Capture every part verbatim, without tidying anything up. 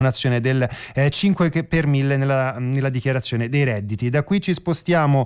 un'azione del eh, cinque per mille nella, nella dichiarazione dei redditi. Da qui ci spostiamo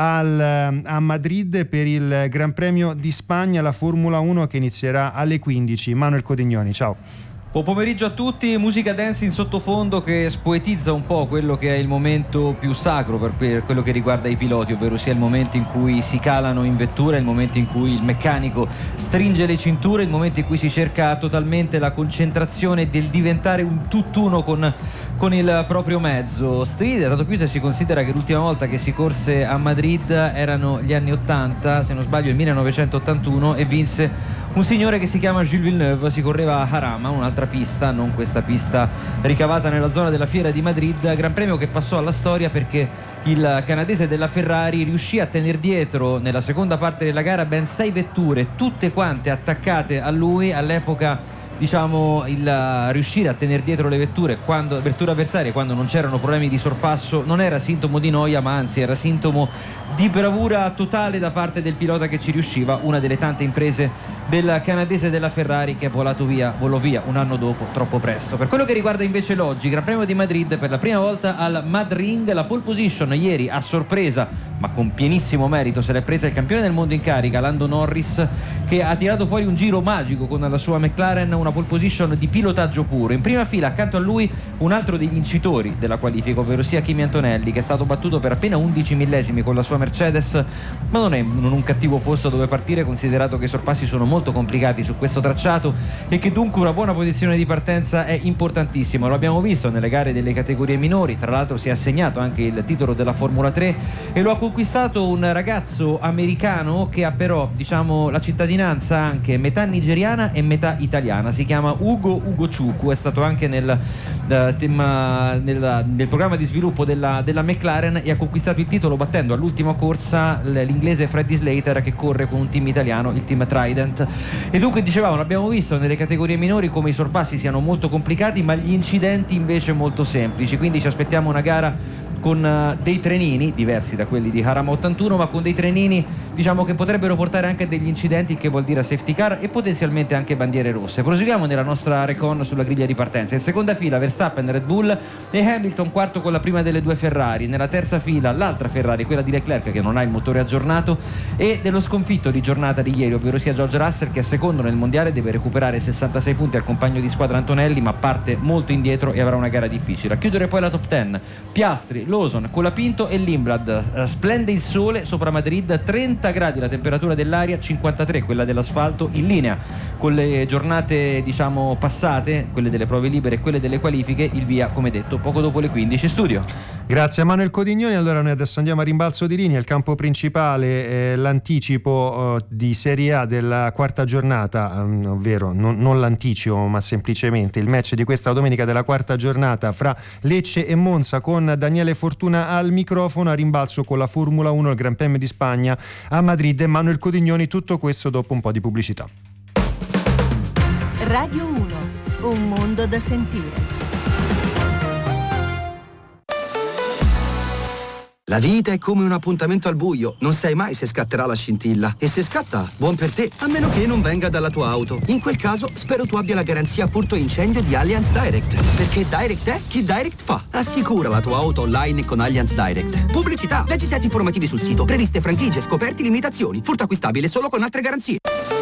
al, a Madrid per il Gran Premio di Spagna, la Formula uno che inizierà alle quindici. Manuel Codignoni, ciao. Buon pomeriggio a tutti. Musica dance in sottofondo che spoetizza un po' quello che è il momento più sacro per quello che riguarda i piloti, ovvero sia il momento in cui si calano in vettura, il momento in cui il meccanico stringe le cinture, il momento in cui si cerca totalmente la concentrazione del diventare un tutt'uno con, con il proprio mezzo. Stride, tanto più se si considera che l'ultima volta che si corse a Madrid erano gli anni ottanta, se non sbaglio il millenovecentottantuno, e vinse un signore che si chiama Gilles Villeneuve. Si correva a Jarama, un'altra pista, non questa pista ricavata nella zona della Fiera di Madrid. Gran premio che passò alla storia perché il canadese della Ferrari riuscì a tenere dietro nella seconda parte della gara ben sei vetture, tutte quante attaccate a lui. All'epoca, diciamo, il riuscire a tenere dietro le vetture quando vetture avversarie quando non c'erano problemi di sorpasso non era sintomo di noia, ma anzi era sintomo di bravura totale da parte del pilota che ci riusciva, una delle tante imprese del canadese della Ferrari che è volato via, volò via un anno dopo, troppo presto. Per quello che riguarda invece l'oggi, Gran Premio di Madrid, per la prima volta al Madring, la pole position ieri a sorpresa ma con pienissimo merito se l'è presa il campione del mondo in carica Lando Norris, che ha tirato fuori un giro magico con la sua McLaren, una pole position di pilotaggio puro. In prima fila accanto a lui un altro dei vincitori della qualifica, ovvero sia Kimi Antonelli, che è stato battuto per appena undici millesimi con la sua Mercedes, ma non è non un cattivo posto dove partire, considerato che i sorpassi sono molto complicati su questo tracciato e che dunque una buona posizione di partenza è importantissima. Lo abbiamo visto nelle gare delle categorie minori, tra l'altro si è assegnato anche il titolo della Formula tre e lo ha conquistato un ragazzo americano che ha però, diciamo, la cittadinanza anche metà nigeriana e metà italiana. Si chiama Ugo Ugochukwu, è stato anche nel, uh, team, uh, nel, nel programma di sviluppo della, della McLaren e ha conquistato il titolo battendo all'ultima corsa l'inglese Freddy Slater, che corre con un team italiano, il team Trident. E dunque, dicevamo, abbiamo visto nelle categorie minori come i sorpassi siano molto complicati ma gli incidenti invece molto semplici, quindi ci aspettiamo una gara con uh, dei trenini diversi da quelli di Jarama ottantuno, ma con dei trenini, diciamo, che potrebbero portare anche degli incidenti, il che vuol dire safety car e potenzialmente anche bandiere rosse. Proseguiamo nella nostra recon sulla griglia di partenza. In seconda fila Verstappen, Red Bull, e Hamilton quarto con la prima delle due Ferrari. Nella terza fila l'altra Ferrari, quella di Leclerc, che non ha il motore aggiornato, e dello sconfitto di giornata di ieri, ovvero sia George Russell, che è secondo nel mondiale, deve recuperare sessantasei punti al compagno di squadra Antonelli, ma parte molto indietro e avrà una gara difficile. A chiudere poi la top dieci, Piastri, Lawson, Colapinto e Lindblad. Splende il sole sopra Madrid, trenta gradi la temperatura dell'aria, cinquantatré quella dell'asfalto, in linea con le giornate, diciamo, passate, quelle delle prove libere e quelle delle qualifiche. Il via, come detto, poco dopo le quindici. Studio. Grazie a Manuel Codignoni. Allora noi adesso andiamo a rimbalzo di linea. Il campo principale, eh, l'anticipo eh, di Serie A della quarta giornata, um, ovvero non, non l'anticipo ma semplicemente il match di questa domenica della quarta giornata fra Lecce e Monza, con Daniele Fortuna al microfono. A rimbalzo con la Formula uno, il Gran Premio di Spagna a Madrid, e Manuel Codignoni. Tutto questo dopo un po' di pubblicità. Radio uno, un mondo da sentire. La vita è come un appuntamento al buio, non sai mai se scatterà la scintilla. E se scatta, buon per te, a meno che non venga dalla tua auto. In quel caso, spero tu abbia la garanzia furto e incendio di Allianz Direct. Perché Direct è chi Direct fa. Assicura la tua auto online con Allianz Direct. Pubblicità, leggi set informativi sul sito, previste franchigie, scoperti, limitazioni. Furto acquistabile solo con altre garanzie.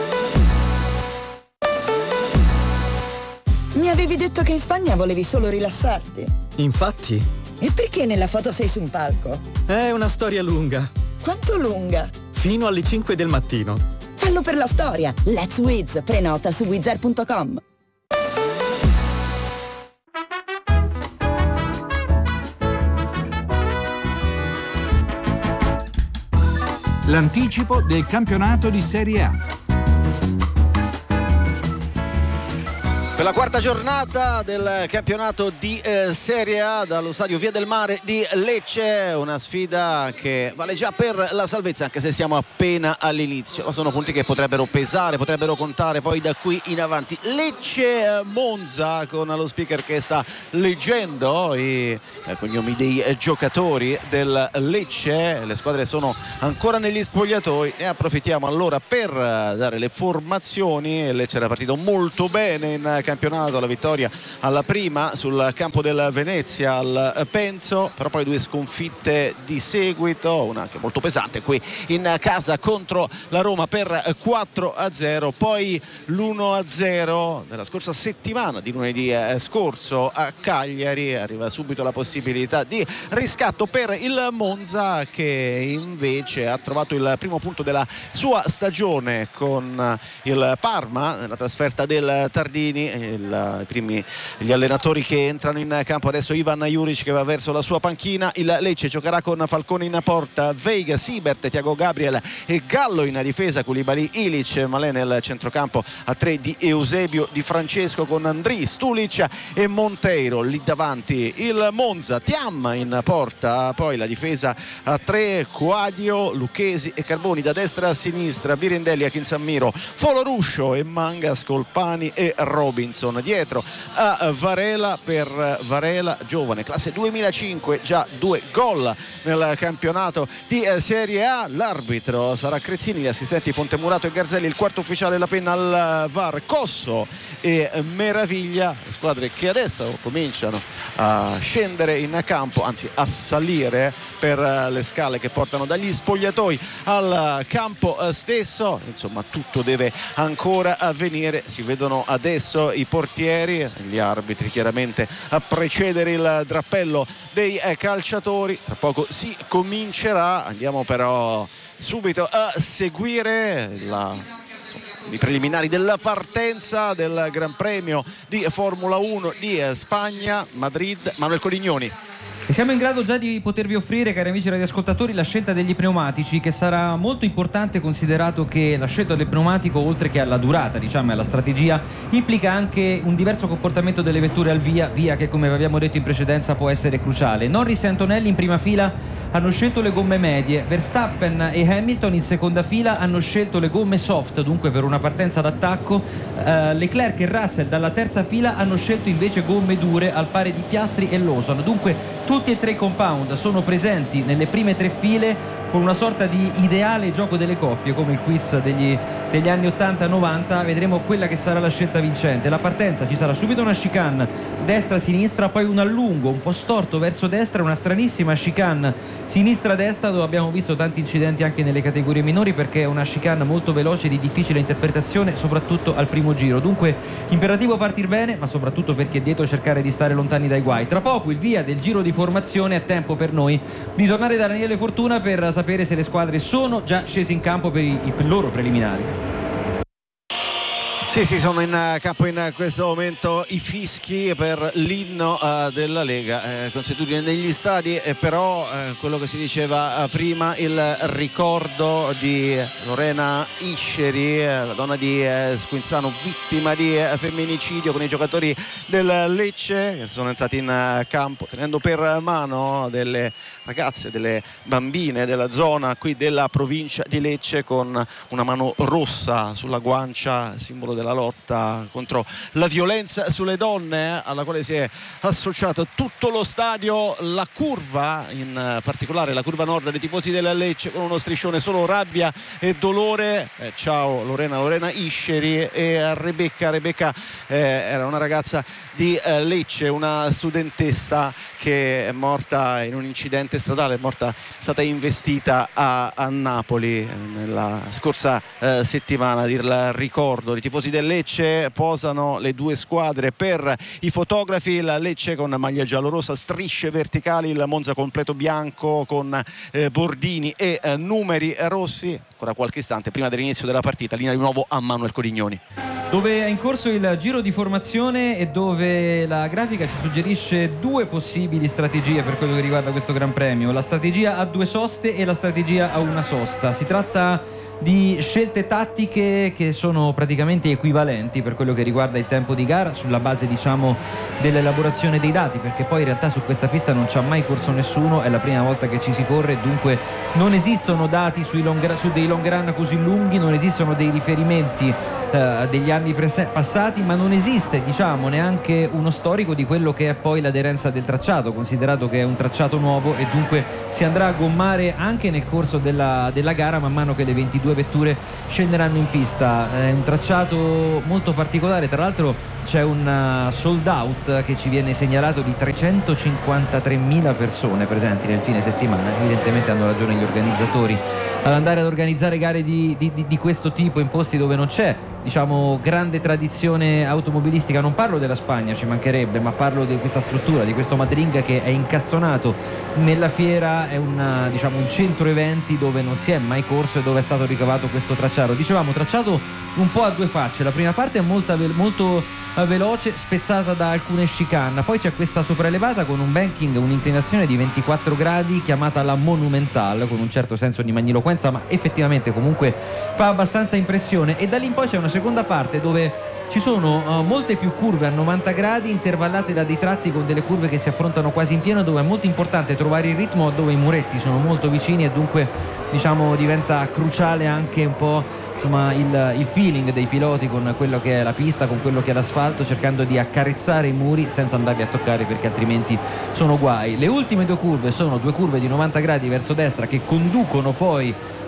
Mi avevi detto che in Spagna volevi solo rilassarti. Infatti. E perché nella foto sei su un palco? È una storia lunga. Quanto lunga? Fino alle cinque del mattino. Fallo per la storia. Let's Wiz. Prenota su wizz punto com. L'anticipo del campionato di Serie A. Per la quarta giornata del campionato di eh, Serie A dallo stadio Via del Mare di Lecce, una sfida che vale già per la salvezza, anche se siamo appena all'inizio, ma sono punti che potrebbero pesare, potrebbero contare poi da qui in avanti. Lecce-Monza, con lo speaker che sta leggendo i eh, cognomi dei eh, giocatori del Lecce. Le squadre sono ancora negli spogliatoi, ne approfittiamo allora per eh, dare le formazioni. Lecce era partito molto bene in campionato campionato, la vittoria alla prima sul campo del Venezia al Penzo, però poi due sconfitte di seguito, una anche molto pesante qui in casa contro la Roma per quattro a zero, poi l'uno a zero della scorsa settimana di lunedì scorso a Cagliari. Arriva subito la possibilità di riscatto per il Monza, che invece ha trovato il primo punto della sua stagione con il Parma nella trasferta del Tardini. Il, i primi gli allenatori che entrano in campo adesso: Ivan Juric che va verso la sua panchina. Il Lecce giocherà con Falcone in porta, Veiga, Sibert, Thiago Gabriel e Gallo in difesa, Koulibaly, Ilic, Malè nel centrocampo a tre di Eusebio Di Francesco con Andrì, Stulic e Monteiro. Lì davanti il Monza, Thiam in porta, poi la difesa a tre, Quadio, Lucchesi e Carboni da destra a sinistra, Birindelli, Akinsamiro, Foloruscio e Manga, Scolpani e Robinson. Dietro a Varela, per Varela, giovane, classe duemilacinque, già due gol nel campionato di Serie A. L'arbitro sarà Crezzini, gli assistenti Fontemurato e Garzelli, il quarto ufficiale la penna al V A R Cosso e Meraviglia, squadre che adesso cominciano a scendere in campo, anzi a salire per le scale che portano dagli spogliatoi al campo stesso. Insomma, tutto deve ancora avvenire. Si vedono adesso i portieri, gli arbitri chiaramente a precedere il drappello dei calciatori. Tra poco si comincerà, andiamo però subito a seguire la i preliminari della partenza del Gran Premio di Formula uno di Spagna, Madrid. Manuel Codignoni. E siamo in grado già di potervi offrire, cari amici radioascoltatori, la scelta degli pneumatici, che sarà molto importante, considerato che la scelta del pneumatico, oltre che alla durata, diciamo, e alla strategia, implica anche un diverso comportamento delle vetture al via, via che, come abbiamo detto in precedenza, può essere cruciale. Norris e Antonelli in prima fila hanno scelto le gomme medie, Verstappen e Hamilton in seconda fila hanno scelto le gomme soft, dunque per una partenza d'attacco. uh, Leclerc e Russell dalla terza fila hanno scelto invece gomme dure, al pari di Piastri e Lawson. Dunque tutti e tre i compound sono presenti nelle prime tre file, con una sorta di ideale gioco delle coppie, come il quiz degli, degli anni ottanta novanta. Vedremo quella che sarà la scelta vincente. La partenza: ci sarà subito una chicane destra-sinistra, poi un allungo un po' storto verso destra, una stranissima chicane sinistra-destra, dove abbiamo visto tanti incidenti anche nelle categorie minori, perché è una chicane molto veloce, di difficile interpretazione, soprattutto al primo giro. Dunque imperativo partir bene, ma soprattutto perché dietro cercare di stare lontani dai guai. Tra poco il via del giro di formazione, è tempo per noi di tornare da Daniele Fortuna per sapere se le squadre sono già scese in campo per i, i loro preliminari. Sì, sì, sono in campo in questo momento i fischi per l'inno uh, della Lega, eh, consuetudine negli stadi, eh, però eh, quello che si diceva uh, prima, il ricordo di Lorena Isceri, eh, la donna di eh, Squinzano, vittima di eh, femminicidio, con i giocatori del Lecce che sono entrati in uh, campo tenendo per mano delle ragazze, delle bambine della zona qui della provincia di Lecce, con una mano rossa sulla guancia, simbolo della lotta contro la violenza sulle donne, alla quale si è associato tutto lo stadio. La curva, in particolare la curva nord dei tifosi del Lecce, con uno striscione solo rabbia e dolore. Eh, ciao Lorena, Lorena Isceri e Rebecca. Rebecca eh, era una ragazza di eh, Lecce, una studentessa che è morta in un incidente stradale, è morta, è stata investita a, a Napoli nella scorsa eh, settimana. Il ricordo dei tifosi del Lecce, posano le due squadre per i fotografi, il Lecce con maglia giallorossa, strisce verticali, il Monza completo bianco con eh, bordini e eh, numeri rossi. Ancora qualche istante prima dell'inizio della partita, linea di nuovo a Manuel Codignoni, dove è in corso il giro di formazione e dove la grafica ci suggerisce due possibili strategie per quello che riguarda questo Gran Premio: la strategia a due soste e la strategia a una sosta. Si tratta di scelte tattiche che sono praticamente equivalenti per quello che riguarda il tempo di gara, sulla base, diciamo, dell'elaborazione dei dati, perché poi in realtà su questa pista non c'ha mai corso nessuno, è la prima volta che ci si corre, dunque non esistono dati sui long, su dei long run così lunghi, non esistono dei riferimenti eh, degli anni prese- passati, ma non esiste, diciamo, neanche uno storico di quello che è poi l'aderenza del tracciato, considerato che è un tracciato nuovo e dunque si andrà a gommare anche nel corso della, della gara man mano che le ventidue vetture scenderanno in pista. È un tracciato molto particolare, tra l'altro c'è un sold out che ci viene segnalato di trecentocinquantatremila persone presenti nel fine settimana. Evidentemente hanno ragione gli organizzatori ad andare ad organizzare gare di, di, di questo tipo in posti dove non c'è, diciamo, grande tradizione automobilistica. Non parlo della Spagna, ci mancherebbe, ma parlo di questa struttura, di questo Madrid che è incastonato nella fiera, è una, diciamo, un centro eventi dove non si è mai corso e dove è stato ricavato questo tracciato. Dicevamo tracciato un po' a due facce, la prima parte è molto, molto veloce, spezzata da alcune chicane, poi c'è questa sopraelevata con un banking, un'inclinazione di ventiquattro gradi chiamata la Monumental, con un certo senso di magniloquenza, ma effettivamente comunque fa abbastanza impressione, e da lì in poi c'è una seconda parte dove ci sono uh, molte più curve a novanta gradi intervallate da dei tratti con delle curve che si affrontano quasi in pieno, dove è molto importante trovare il ritmo, dove i muretti sono molto vicini e dunque, diciamo, diventa cruciale anche un po', insomma, il, il feeling dei piloti con quello che è la pista, con quello che è l'asfalto, cercando di accarezzare i muri senza andarli a toccare, perché altrimenti sono guai. Le ultime due curve sono due curve di novanta gradi verso destra che conducono poi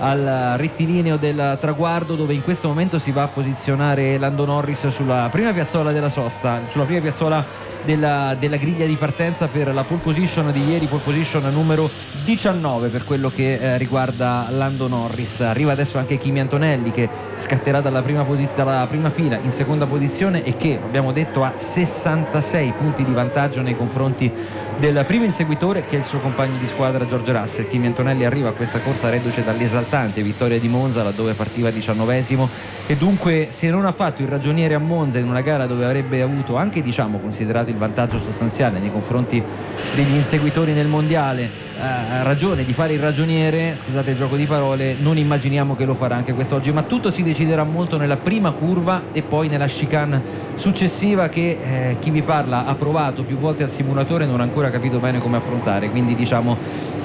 al rettilineo del traguardo, dove in questo momento si va a posizionare Lando Norris sulla prima piazzola della sosta, sulla prima piazzola della, della griglia di partenza per la pole position di ieri, pole position numero diciannove per quello che eh, riguarda Lando Norris. Arriva adesso anche Kimi Antonelli, che scatterà dalla prima, posiz- dalla prima fila in seconda posizione e che, abbiamo detto, ha sessantasei punti di vantaggio nei confronti del primo inseguitore, che è il suo compagno di squadra George Russell. Kimi Antonelli arriva a questa corsa reduce dall'esaltante vittoria di Monza, laddove partiva diciannovesimo, e dunque, se non ha fatto il ragioniere a Monza in una gara dove avrebbe avuto anche, diciamo, considerato il vantaggio sostanziale nei confronti degli inseguitori nel mondiale, ha ragione di fare il ragioniere, scusate il gioco di parole, non immaginiamo che lo farà anche quest'oggi, ma tutto si deciderà molto nella prima curva e poi nella chicane successiva, che eh, chi vi parla ha provato più volte al simulatore e non ha ancora capito bene come affrontare, quindi, diciamo,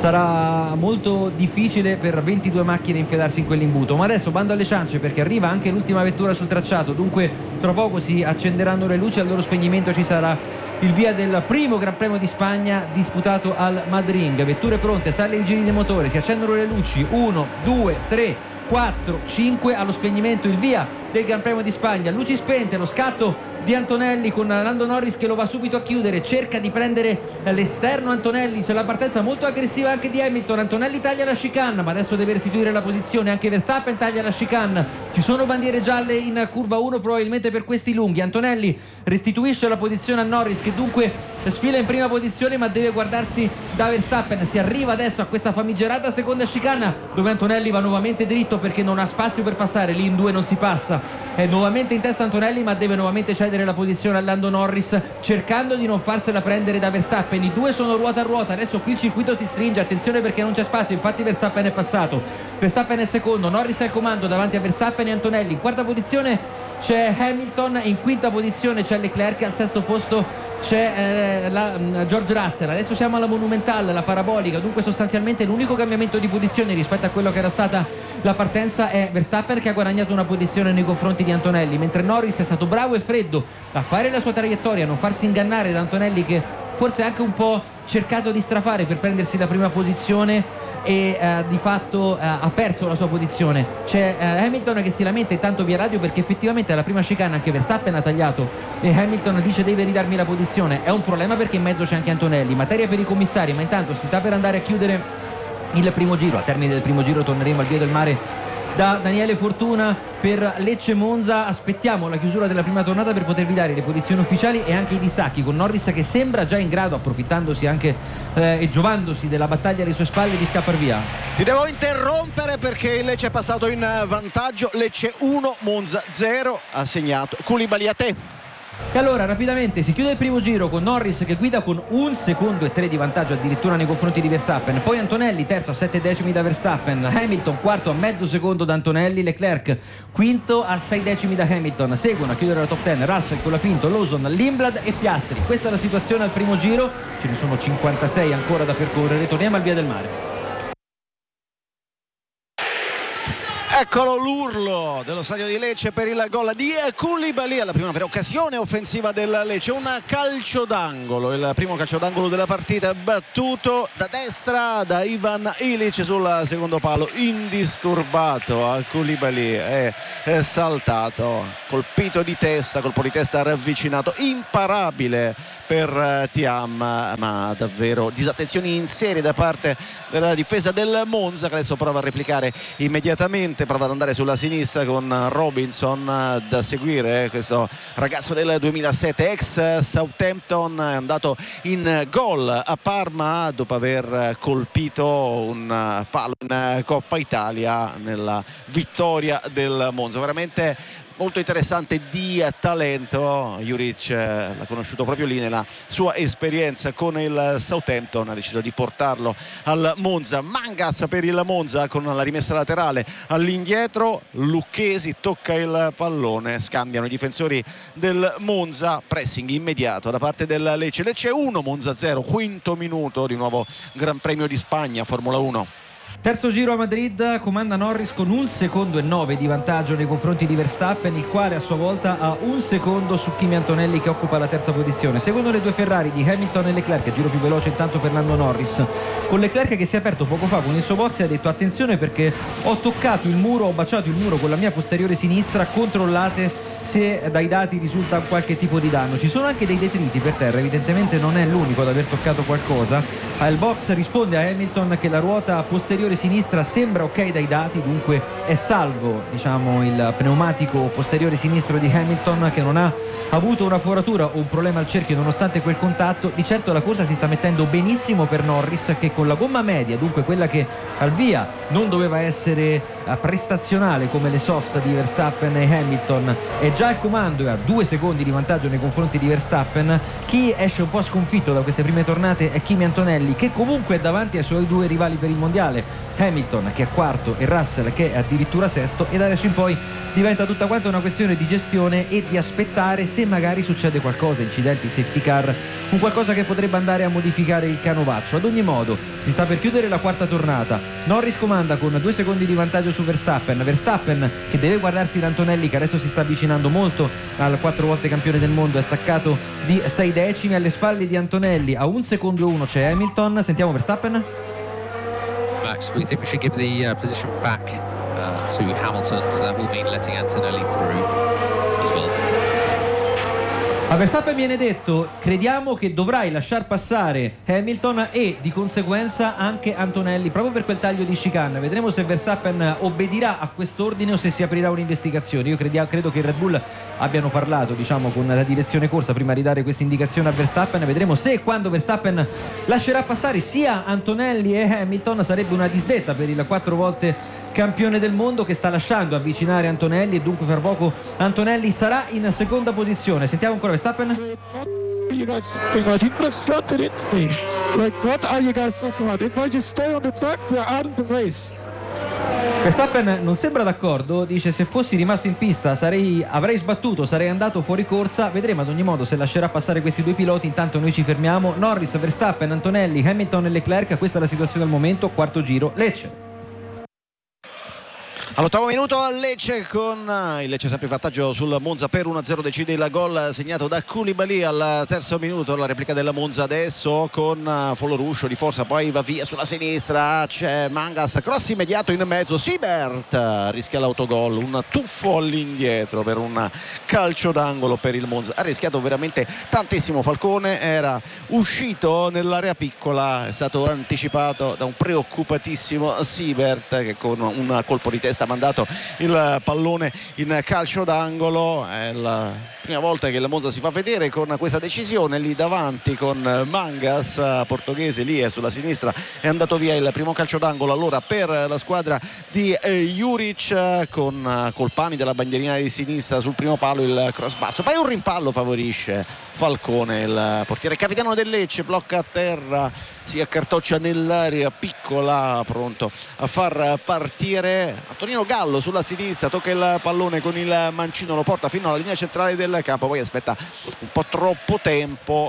sarà molto difficile per ventidue macchine infilarsi in quell'imbuto. Ma adesso bando alle ciance, perché arriva anche l'ultima vettura sul tracciato, dunque tra poco si accenderanno le luci, al loro spegnimento ci sarà il via del primo Gran Premio di Spagna disputato al Madrid. Vetture pronte, sale i giri di motore, si accendono le luci, uno, due, tre, quattro, cinque, allo spegnimento il via del Gran Premio di Spagna, luci spente, lo scatto di Antonelli con Lando Norris che lo va subito a chiudere, cerca di prendere l'esterno Antonelli, c'è la partenza molto aggressiva anche di Hamilton. Antonelli taglia la chicane, ma adesso deve restituire la posizione, anche Verstappen taglia la chicane, ci sono bandiere gialle in curva uno probabilmente per questi lunghi. Antonelli restituisce la posizione a Norris, che dunque sfila in prima posizione ma deve guardarsi da Verstappen. Si arriva adesso a questa famigerata seconda chicane, dove Antonelli va nuovamente dritto perché non ha spazio per passare, lì in due non si passa, è nuovamente in testa Antonelli ma deve nuovamente cedere la posizione a Lando Norris, cercando di non farsela prendere da Verstappen. I due sono ruota a ruota, adesso qui il circuito si stringe, attenzione perché non c'è spazio, infatti Verstappen è passato, Verstappen è secondo, Norris è al comando davanti a Verstappen e Antonelli. In quarta posizione c'è Hamilton, in quinta posizione c'è Leclerc, al sesto posto c'è eh, la, George Russell. Adesso siamo alla Monumental, la parabolica, dunque sostanzialmente l'unico cambiamento di posizione rispetto a quello che era stata la partenza è Verstappen, che ha guadagnato una posizione nei confronti di Antonelli, mentre Norris è stato bravo e freddo a fare la sua traiettoria, a non farsi ingannare da Antonelli, che forse ha anche un po' cercato di strafare per prendersi la prima posizione e eh, di fatto eh, ha perso la sua posizione. C'è eh, Hamilton che si lamenta intanto via radio perché effettivamente alla prima chicane anche Verstappen ha tagliato e Hamilton dice deve ridarmi la posizione. È un problema perché in mezzo c'è anche Antonelli, materia per i commissari, ma intanto si sta per andare a chiudere il primo giro. Al termine del primo giro torneremo al Via del Mare da Daniele Fortuna per Lecce Monza. Aspettiamo la chiusura della prima tornata per potervi dare le posizioni ufficiali e anche i distacchi, con Norris che sembra già in grado, approfittandosi anche eh, e giovandosi della battaglia alle sue spalle, di scappar via. Ti devo interrompere perché il Lecce è passato in vantaggio. Lecce uno, Monza zero, ha segnato Koulibaly. A te. E allora rapidamente si chiude il primo giro con Norris che guida con un secondo e tre di vantaggio addirittura nei confronti di Verstappen, poi Antonelli terzo a sette decimi da Verstappen, Hamilton quarto a mezzo secondo da Antonelli, Leclerc quinto a sei decimi da Hamilton. Seguono a chiudere la top dieci Russell, Colapinto, Lawson, Lindblad e Piastri. Questa è la situazione al primo giro, ce ne sono cinquantasei ancora da percorrere. Torniamo al Via del Mare. Eccolo l'urlo dello stadio di Lecce per il gol di Koulibaly, alla prima vera occasione offensiva del Lecce, un calcio d'angolo, il primo calcio d'angolo della partita, battuto da destra da Ivan Ilic sul secondo palo, indisturbato. A Koulibaly è, è saltato, colpito di testa, colpo di testa ravvicinato, imparabile per Thiam, ma davvero disattenzioni in serie da parte della difesa del Monza, che adesso prova a replicare immediatamente, prova ad andare sulla sinistra con Robinson da seguire, questo ragazzo del duemilasette, ex Southampton, è andato in gol a Parma dopo aver colpito un palo in Coppa Italia nella vittoria del Monza. Veramente molto interessante, di talento. Juric l'ha conosciuto proprio lì nella sua esperienza con il Southampton, ha deciso di portarlo al Monza. Mangas per il Monza con la rimessa laterale all'indietro, Lucchesi tocca il pallone, scambiano i difensori del Monza, pressing immediato da parte del Lecce. Lecce uno, Monza zero, quinto minuto, di nuovo Gran Premio di Spagna, Formula uno. Terzo giro a Madrid, comanda Norris con un secondo e nove di vantaggio nei confronti di Verstappen, il quale a sua volta ha un secondo su Kimi Antonelli che occupa la terza posizione. Seguono le due Ferrari di Hamilton e Leclerc, giro più veloce intanto per Lando Norris, con Leclerc che si è aperto poco fa con il suo box e ha detto: attenzione perché ho toccato il muro, ho baciato il muro con la mia posteriore sinistra, controllate se dai dati risulta qualche tipo di danno. Ci sono anche dei detriti per terra, evidentemente non è l'unico ad aver toccato qualcosa. Al box risponde a Hamilton che la ruota posteriore sinistra sembra ok dai dati, dunque è salvo, diciamo, il pneumatico posteriore sinistro di Hamilton, che non ha avuto una foratura o un problema al cerchio nonostante quel contatto. Di certo la corsa si sta mettendo benissimo per Norris, che con la gomma media, dunque quella che al via non doveva essere prestazionale come le soft di Verstappen e Hamilton, è già al comando e ha due secondi di vantaggio nei confronti di Verstappen. Chi esce un po' sconfitto da queste prime tornate è Kimi Antonelli, che comunque è davanti ai suoi due rivali per il mondiale, Hamilton che è quarto e Russell che è addirittura sesto, e da adesso in poi diventa tutta quanta una questione di gestione e di aspettare se magari succede qualcosa, incidenti, safety car, un qualcosa che potrebbe andare a modificare il canovaccio. Ad ogni modo si sta per chiudere la quarta tornata, Norris comanda con due secondi di vantaggio su Verstappen, Verstappen che deve guardarsi l'Antonelli che adesso si sta avvicinando molto al quattro volte campione del mondo, è staccato di sei decimi. Alle spalle di Antonelli a un secondo e uno c'è Hamilton. Sentiamo Verstappen. Max, we think we should give the uh, position back uh, to Hamilton, so that will mean letting Antonelli through as well. A Verstappen viene detto: crediamo che dovrai lasciar passare Hamilton e di conseguenza anche Antonelli, proprio per quel taglio di chicane. Vedremo se Verstappen obbedirà a quest'ordine o se si aprirà un'investigazione. Io credia, credo che i Red Bull abbiano parlato, diciamo, con la direzione corsa prima di dare questa indicazione a Verstappen. Vedremo se e quando Verstappen lascerà passare sia Antonelli e Hamilton. Sarebbe una disdetta per il quattro volte campione del mondo, che sta lasciando avvicinare Antonelli, e dunque fra poco Antonelli sarà in seconda posizione. Sentiamo ancora Verstappen. Verstappen non sembra d'accordo, dice: se fossi rimasto in pista sarei, avrei sbattuto, sarei andato fuori corsa. Vedremo ad ogni modo se lascerà passare questi due piloti. Intanto noi ci fermiamo. Norris, Verstappen, Antonelli, Hamilton e Leclerc, questa è la situazione al momento. Quarto giro, Lecce. All'ottavo minuto a Lecce, con il Lecce sempre in vantaggio sul Monza per uno a zero, decide il gol segnato da Koulibaly al terzo minuto. La replica della Monza adesso con Foloruscio di forza, poi va via sulla sinistra, c'è Mangas, cross immediato in mezzo, Siebert rischia l'autogol, un tuffo all'indietro per un calcio d'angolo per il Monza. Ha rischiato veramente tantissimo Falcone, era uscito nell'area piccola, è stato anticipato da un preoccupatissimo Siebert che con un colpo di testa ha mandato il pallone in calcio d'angolo. È la prima volta che il Monza si fa vedere con questa decisione lì davanti, con Mangas portoghese lì e sulla sinistra. È andato via il primo calcio d'angolo allora per la squadra di eh, Juric, con eh, Colpani della bandierina di sinistra sul primo palo, il cross basso, poi un rimpallo favorisce Falcone, il portiere capitano del Lecce, blocca a terra, si accartoccia nell'area piccola, pronto a far partire Antonino Gallo sulla sinistra, tocca il pallone con il mancino, lo porta fino alla linea centrale del campo, poi aspetta un po' troppo tempo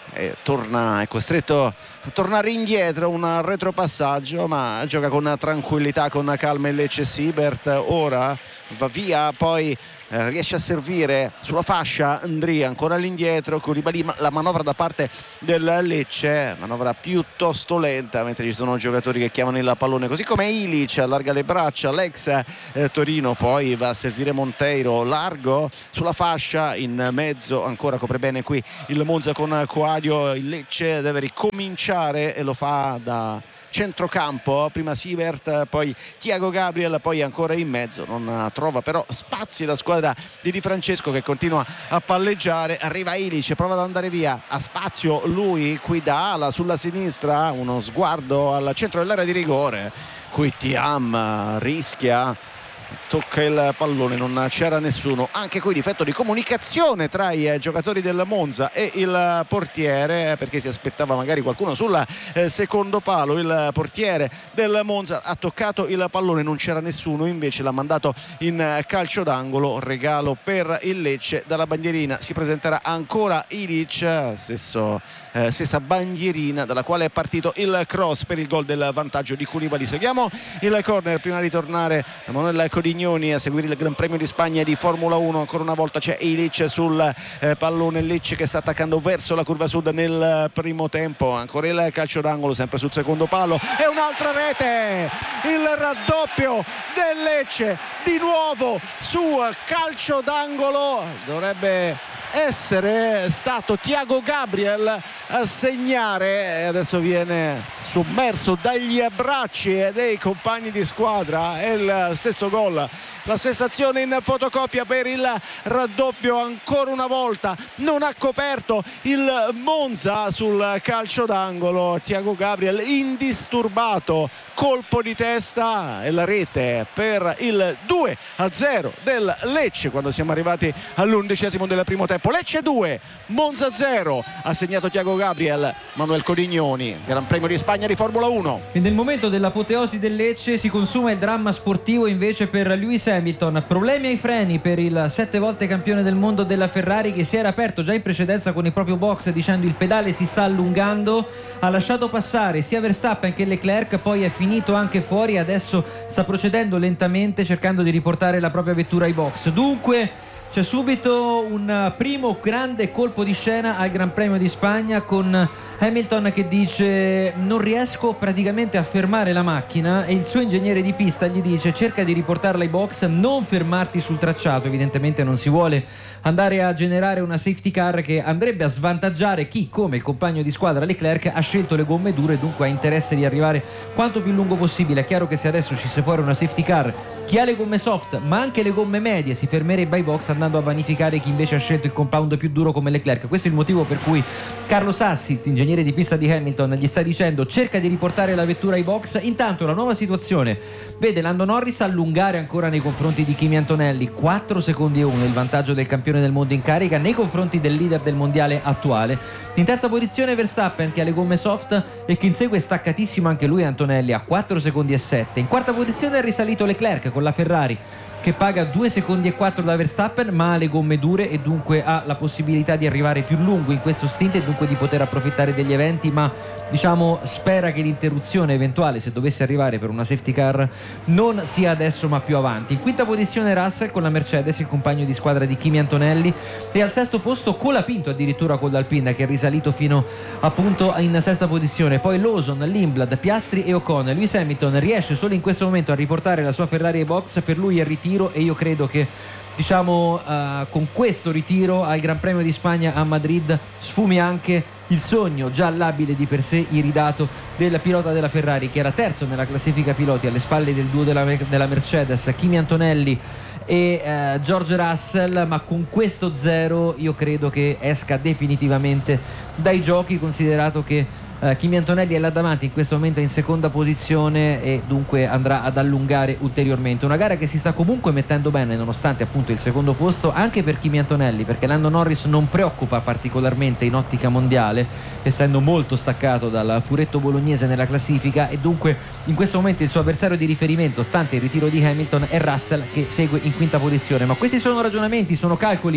e torna, è costretto a tornare indietro, un retropassaggio, ma gioca con tranquillità, con calma il Lecce. Sibert ora va via, poi eh, riesce a servire sulla fascia Andria, ancora all'indietro, Koulibaly, la manovra da parte del Lecce, manovra piuttosto lenta, mentre ci sono giocatori che chiamano il pallone, così come Ilic allarga le braccia, l'ex eh, Torino, poi va a servire Monteiro largo sulla fascia, in mezzo ancora copre bene qui il Monza con Coadio. Il Lecce deve ricominciare e lo fa da centrocampo, prima Sibert, poi Thiago Gabriel, poi ancora in mezzo, non trova però spazi la squadra di Di Francesco, che continua a palleggiare. Arriva Ilic, prova ad andare via, ha spazio lui qui da ala sulla sinistra, uno sguardo al centro dell'area di rigore, qui Thiam rischia, tocca il pallone, non c'era nessuno, anche qui difetto di comunicazione tra i giocatori del Monza e il portiere, perché si aspettava magari qualcuno sul secondo palo. Il portiere del Monza ha toccato il pallone, non c'era nessuno, invece l'ha mandato in calcio d'angolo, regalo per il Lecce. Dalla bandierina si presenterà ancora Ilic, stesso Eh, stessa bandierina dalla quale è partito il cross per il gol del vantaggio di Koulibaly. Seguiamo il corner prima di tornare da Manuel Codignoni a seguire il Gran Premio di Spagna di Formula uno. Ancora una volta c'è Ilic sul eh, pallone, Lecce che sta attaccando verso la curva sud nel primo tempo. Ancora il calcio d'angolo sempre sul secondo palo e un'altra rete, il raddoppio del Lecce di nuovo su calcio d'angolo. Dovrebbe essere stato Thiago Gabriel a segnare e adesso viene sommerso dagli abbracci dei compagni di squadra. È il stesso gol, la stessa azione in fotocopia per il raddoppio. Ancora una volta non ha coperto il Monza sul calcio d'angolo. Thiago Gabriel indisturbato, colpo di testa e la rete per il due a zero del Lecce quando siamo arrivati all'undicesimo del primo tempo. Lecce due, Monza zero, ha segnato Thiago Gabriel. Manuel Codignoni, Gran Premio di Spagna di Formula uno. E nel momento dell'apoteosi del Lecce si consuma il dramma sportivo invece per Lewis Hamilton. Problemi ai freni per il sette volte campione del mondo della Ferrari, che si era aperto già in precedenza con il proprio box dicendo il pedale si sta allungando. Ha lasciato passare sia Verstappen che Leclerc, poi è finito anche fuori e adesso sta procedendo lentamente cercando di riportare la propria vettura ai box. Dunque c'è subito un primo grande colpo di scena al Gran Premio di Spagna con Hamilton che dice non riesco praticamente a fermare la macchina e il suo ingegnere di pista gli dice cerca di riportarla ai box, non fermarti sul tracciato. Evidentemente non si vuole andare a generare una safety car che andrebbe a svantaggiare chi, come il compagno di squadra Leclerc, ha scelto le gomme dure e dunque ha interesse di arrivare quanto più lungo possibile. È chiaro che se adesso ci sia fuori una safety car, chi ha le gomme soft ma anche le gomme medie si fermerebbe ai box andando a vanificare chi invece ha scelto il compound più duro come Leclerc. Questo è il motivo per cui Carlo Sassi, ingegnere di pista di Hamilton, gli sta dicendo cerca di riportare la vettura ai box. Intanto la nuova situazione vede Lando Norris allungare ancora nei confronti di Kimi Antonelli, quattro secondi e uno il vantaggio del campione del mondo in carica nei confronti del leader del mondiale attuale. In terza posizione Verstappen che ha le gomme soft e che insegue staccatissimo anche lui Antonelli a quattro secondi e sette. In quarta posizione è risalito Leclerc con la Ferrari che paga due secondi e quattro da Verstappen ma ha le gomme dure e dunque ha la possibilità di arrivare più lungo in questo stint e dunque di poter approfittare degli eventi, ma diciamo spera che l'interruzione eventuale, se dovesse arrivare per una safety car, non sia adesso ma più avanti. In quinta posizione Russell con la Mercedes, il compagno di squadra di Kimi Antonelli, e al sesto posto Colapinto addirittura con l'Alpine che è risalito fino appunto in sesta posizione. Poi Lawson, Lindblad, Piastri e Ocon. Lewis Hamilton riesce solo in questo momento a riportare la sua Ferrari ai box, per lui è il ritiro e io credo che diciamo uh, con questo ritiro al Gran Premio di Spagna a Madrid sfumi anche il sogno già labile di per sé iridato del pilota della Ferrari che era terzo nella classifica piloti alle spalle del duo della, della Mercedes, Kimi Antonelli e uh, George Russell, ma con questo zero io credo che esca definitivamente dai giochi, considerato che Uh, Kimi Antonelli è là davanti, in questo momento è in seconda posizione e dunque andrà ad allungare ulteriormente. Una gara che si sta comunque mettendo bene nonostante appunto il secondo posto anche per Kimi Antonelli, perché Lando Norris non preoccupa particolarmente in ottica mondiale, essendo molto staccato dal furetto bolognese nella classifica, e dunque in questo momento il suo avversario di riferimento stante il ritiro di Hamilton è Russell che segue in quinta posizione. Ma questi sono ragionamenti, sono calcoli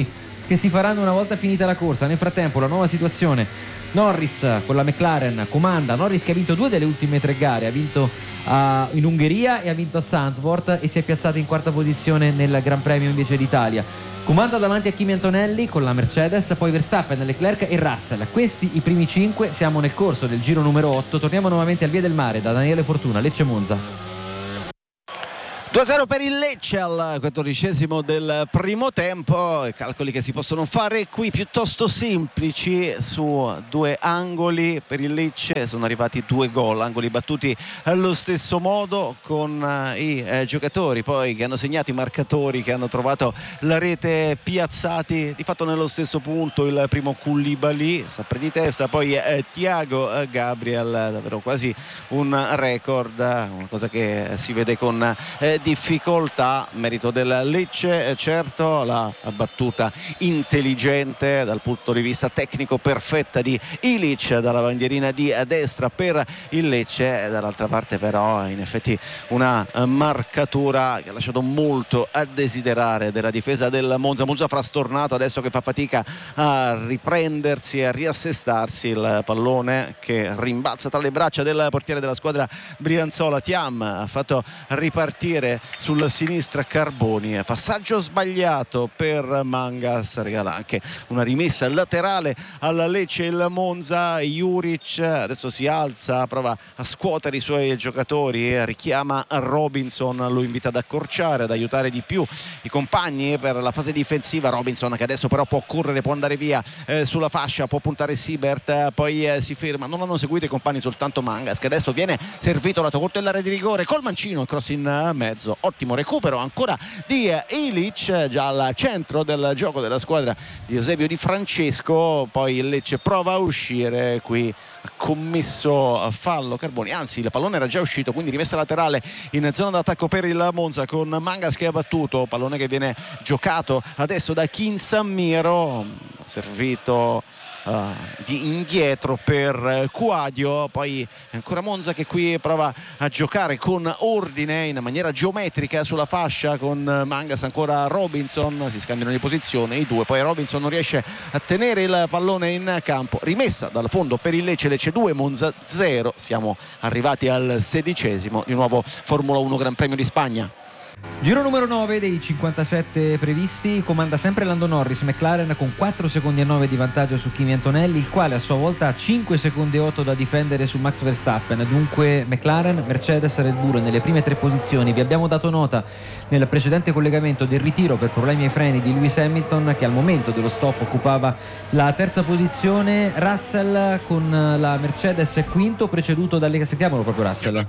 che si faranno una volta finita la corsa. Nel frattempo la nuova situazione: Norris con la McLaren comanda, Norris che ha vinto due delle ultime tre gare, ha vinto a, in Ungheria e ha vinto a Zandvoort e si è piazzato in quarta posizione nel Gran Premio invece d'Italia. Comanda davanti a Kimi Antonelli con la Mercedes, poi Verstappen, Leclerc e Russell. Questi i primi cinque, siamo nel corso del giro numero otto. Torniamo nuovamente al Via del Mare da Daniele Fortuna, Lecce Monza. due a zero per il Lecce al quattordicesimo del primo tempo. I calcoli che si possono fare qui piuttosto semplici su due angoli per il Lecce. Sono arrivati due gol, angoli battuti allo stesso modo con i eh, giocatori poi che hanno segnato, i marcatori che hanno trovato la rete piazzati di fatto nello stesso punto. Il primo Koulibaly, sempre di testa, poi eh, Thiago eh, Gabriel, davvero quasi un record, una cosa che si vede con eh, difficoltà, merito del Lecce, certo, la battuta intelligente dal punto di vista tecnico perfetta di Ilic dalla bandierina di destra per il Lecce. Dall'altra parte però in effetti una marcatura che ha lasciato molto a desiderare della difesa del Monza. Monza frastornato adesso, che fa fatica a riprendersi, a riassestarsi. Il pallone che rimbalza tra le braccia del portiere della squadra Brianzola. Thiam ha fatto ripartire sulla sinistra Carboni, passaggio sbagliato per Mangas, regala anche una rimessa laterale alla Lecce il Monza. Juric adesso si alza, prova a scuotere i suoi giocatori, richiama Robinson, lo invita ad accorciare, ad aiutare di più i compagni per la fase difensiva. Robinson che adesso però può correre, può andare via eh, sulla fascia, può puntare Siebert, poi eh, si ferma. Non hanno seguito i compagni, soltanto Mangas, che adesso viene servito lato corto dell'area di rigore col mancino, il cross in mezzo. Ottimo recupero ancora di Ilic, già al centro del gioco della squadra di Eusebio Di Francesco. Poi il Lecce prova a uscire, qui ha commesso fallo Carboni, anzi il pallone era già uscito, quindi rimessa laterale in zona d'attacco per il Monza con Mangas che ha battuto, pallone che viene giocato adesso da Kinsamiro, servito Uh, di indietro per Quadio. Poi ancora Monza che qui prova a giocare con ordine in maniera geometrica sulla fascia con Mangas, ancora Robinson, si scambiano di posizione i due, poi Robinson non riesce a tenere il pallone in campo, rimessa dal fondo per il Lecce. Lecce due, Monza zero. Siamo arrivati al sedicesimo, di nuovo Formula uno Gran Premio di Spagna. Giro numero nove dei cinquantasette previsti, comanda sempre Lando Norris, McLaren con quattro secondi e nove di vantaggio su Kimi Antonelli, il quale a sua volta ha cinque secondi e otto da difendere su Max Verstappen. Dunque McLaren, Mercedes, Red Bull nelle prime tre posizioni. Vi abbiamo dato nota nel precedente collegamento del ritiro per problemi ai freni di Lewis Hamilton, che al momento dello stop occupava la terza posizione. Russell con la Mercedes è quinto, preceduto dalle... Sentiamolo proprio Russell.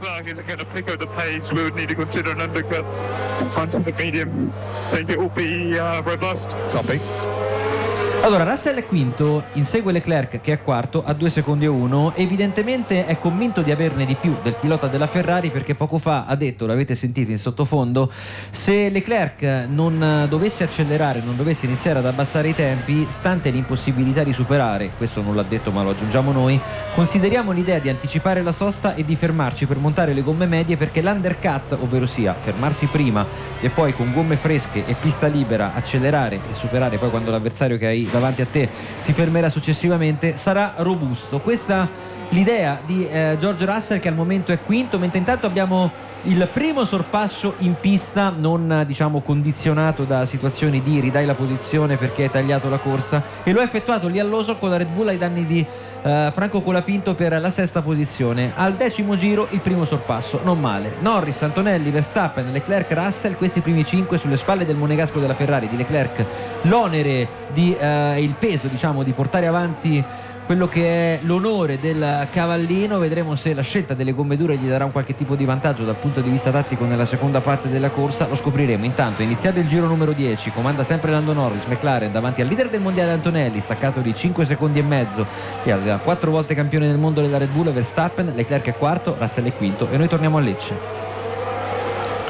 Onto the medium, think it will be uh, robust. Copy. Allora, Russell è quinto, insegue Leclerc che è quarto a due secondi e uno. Evidentemente è convinto di averne di più del pilota della Ferrari, perché poco fa ha detto, l'avete sentito in sottofondo, se Leclerc non dovesse accelerare, non dovesse iniziare ad abbassare i tempi, stante l'impossibilità di superare, questo non l'ha detto ma lo aggiungiamo noi, consideriamo l'idea di anticipare la sosta e di fermarci per montare le gomme medie, perché l'undercut, ovvero sia fermarsi prima e poi con gomme fresche e pista libera accelerare e superare poi quando l'avversario che hai davanti a te si fermerà successivamente, sarà robusto. Questa l'idea di eh, George Russell, che al momento è quinto, mentre intanto abbiamo il primo sorpasso in pista, non diciamo condizionato da situazioni di ridai la posizione perché hai tagliato la corsa, e lo ha effettuato lì all'Oso con la Red Bull ai danni di eh, Franco Colapinto per la sesta posizione. Al decimo giro il primo sorpasso, non male. Norris, Antonelli, Verstappen, Leclerc, Russell, questi primi cinque sulle spalle del monegasco della Ferrari, di Leclerc l'onere di eh, il peso diciamo di portare avanti quello che è l'onore del cavallino. Vedremo se la scelta delle gomme dure gli darà un qualche tipo di vantaggio dal punto di vista tattico nella seconda parte della corsa, lo scopriremo. Intanto è iniziato il giro numero dieci, comanda sempre Lando Norris, McLaren davanti al leader del mondiale Antonelli, staccato di cinque secondi e mezzo, che ha quattro volte campione del mondo della Red Bull Verstappen. Leclerc è quarto, Russell è quinto e noi torniamo a Lecce.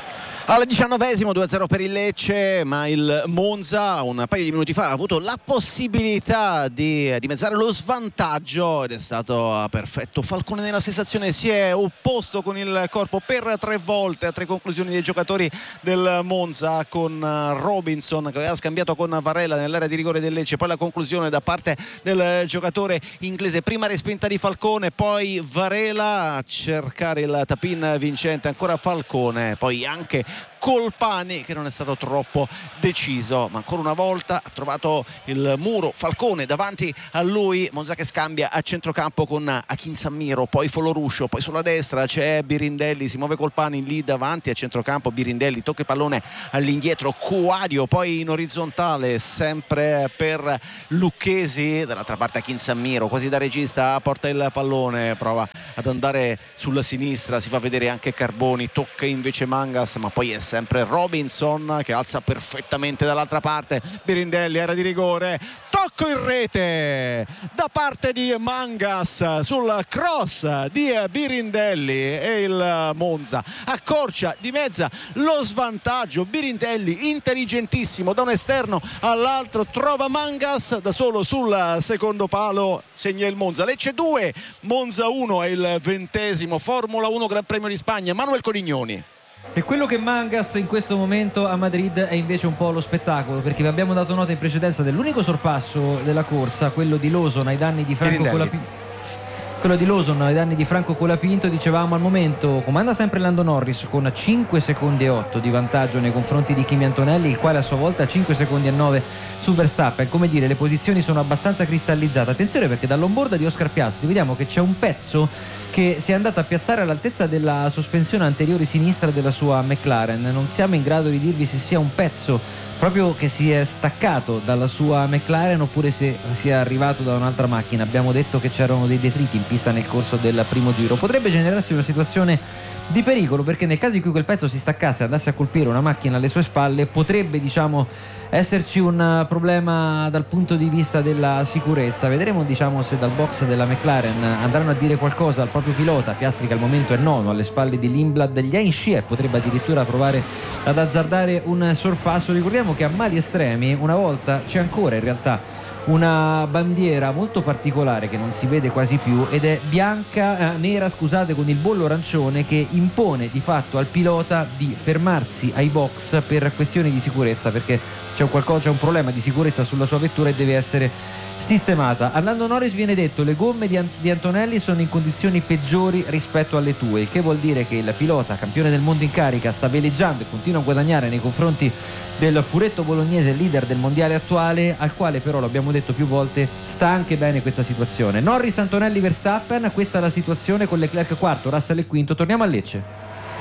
Al diciannovesimo due a zero per il Lecce, ma il Monza un paio di minuti fa ha avuto la possibilità di dimezzare lo svantaggio ed è stato perfetto. Falcone nella sensazione si è opposto con il corpo per tre volte a tre conclusioni dei giocatori del Monza, con Robinson che aveva scambiato con Varela nell'area di rigore del Lecce, poi la conclusione da parte del giocatore inglese, prima respinta di Falcone, poi Varela a cercare il tap-in vincente, ancora Falcone, poi anche Colpani che non è stato troppo deciso, ma ancora una volta ha trovato il muro Falcone davanti a lui. Monza che scambia a centrocampo con Akin Sammiro, poi Foloruscio, poi sulla destra c'è Birindelli, si muove Colpani lì davanti a centrocampo, Birindelli tocca il pallone all'indietro, Cuadio poi in orizzontale sempre per Lucchesi, dall'altra parte Akin Sammiro quasi da regista porta il pallone, prova ad andare sulla sinistra, si fa vedere anche Carboni, tocca invece Mangas, ma poi è sempre Robinson che alza perfettamente dall'altra parte. Birindelli, era di rigore, tocco in rete da parte di Mangas sul cross di Birindelli e il Monza accorcia di mezza lo svantaggio. Birindelli intelligentissimo da un esterno all'altro, trova Mangas da solo sul secondo palo, segna il Monza. Lecce due, Monza uno, è il ventesimo Formula uno Gran Premio di Spagna. Manuel Codignoni. E quello che Mangas in questo momento a Madrid è invece un po' lo spettacolo, perché vi abbiamo dato nota in precedenza dell'unico sorpasso della corsa, quello di Lawson ai danni di Franco Colapinto. Quello di Lawson ai danni di Franco Colapinto, dicevamo al momento comanda sempre Lando Norris con cinque secondi e otto di vantaggio nei confronti di Kimi Antonelli, il quale a sua volta ha cinque secondi e nove su Verstappen. Come dire, le posizioni sono abbastanza cristallizzate. Attenzione, perché dall'onboard di Oscar Piastri vediamo che c'è un pezzo che si è andato a piazzare all'altezza della sospensione anteriore sinistra della sua McLaren. Non siamo in grado di dirvi se sia un pezzo proprio che si è staccato dalla sua McLaren oppure se sia arrivato da un'altra macchina. Abbiamo detto che c'erano dei detriti in pista nel corso del primo giro. Potrebbe generarsi una situazione di pericolo, perché nel caso in cui quel pezzo si staccasse e andasse a colpire una macchina alle sue spalle potrebbe, diciamo, esserci un problema dal punto di vista della sicurezza. Vedremo, diciamo, se dal box della McLaren andranno a dire qualcosa al proprio pilota. Piastri che al momento è nono alle spalle di Lindblad, gli è in scia e potrebbe addirittura provare ad azzardare un sorpasso. Ricordiamo che a mali estremi una volta c'è ancora in realtà una bandiera molto particolare che non si vede quasi più ed è bianca, eh, nera scusate, con il bollo arancione, che impone di fatto al pilota di fermarsi ai box per questioni di sicurezza, perché c'è un, qualcosa, c'è un problema di sicurezza sulla sua vettura e deve essere sistemata. A Lando Norris viene detto: le gomme di, Ant- di Antonelli sono in condizioni peggiori rispetto alle tue, il che vuol dire che il pilota campione del mondo in carica sta veleggiando e continua a guadagnare nei confronti del furetto bolognese, leader del mondiale attuale, al quale però, l'abbiamo detto più volte, sta anche bene questa situazione. Norris, Antonelli, Verstappen, questa è la situazione con Leclerc quarto, Russell e quinto. Torniamo a Lecce.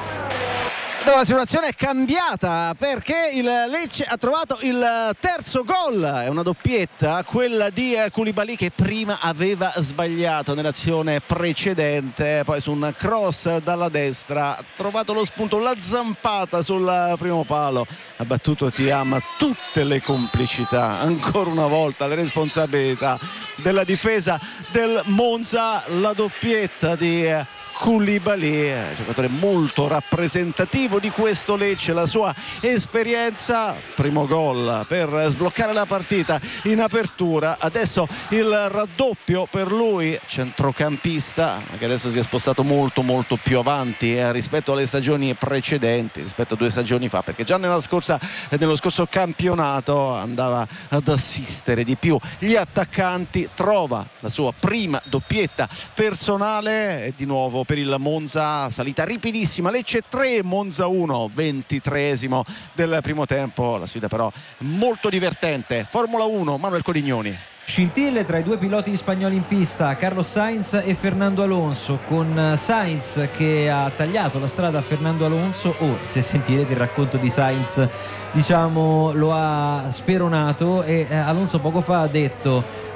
La situazione è cambiata perché il Lecce ha trovato il terzo gol, è una doppietta, quella di Koulibaly che prima aveva sbagliato nell'azione precedente, poi su un cross dalla destra ha trovato lo spunto, la zampata sul primo palo, ha battuto Thiam, tutte le complicità, ancora una volta le responsabilità della difesa del Monza, la doppietta di Koulibaly, giocatore molto rappresentativo di questo Lecce, la sua esperienza, primo gol per sbloccare la partita in apertura, adesso il raddoppio per lui, centrocampista che adesso si è spostato molto molto più avanti eh, rispetto alle stagioni precedenti, rispetto a due stagioni fa, perché già nella scorsa, nello scorso campionato andava ad assistere di più gli attaccanti, trova la sua prima doppietta personale e di nuovo per il Monza salita ripidissima, Lecce tre, Monza uno, ventitreesimo del primo tempo. La sfida però molto divertente. Formula uno, Manuel Codignoni. Scintille tra i due piloti spagnoli in pista, Carlos Sainz e Fernando Alonso, con Sainz che ha tagliato la strada a Fernando Alonso. Oh, se sentirete il racconto di Sainz, diciamo, lo ha speronato, e Alonso poco fa ha detto: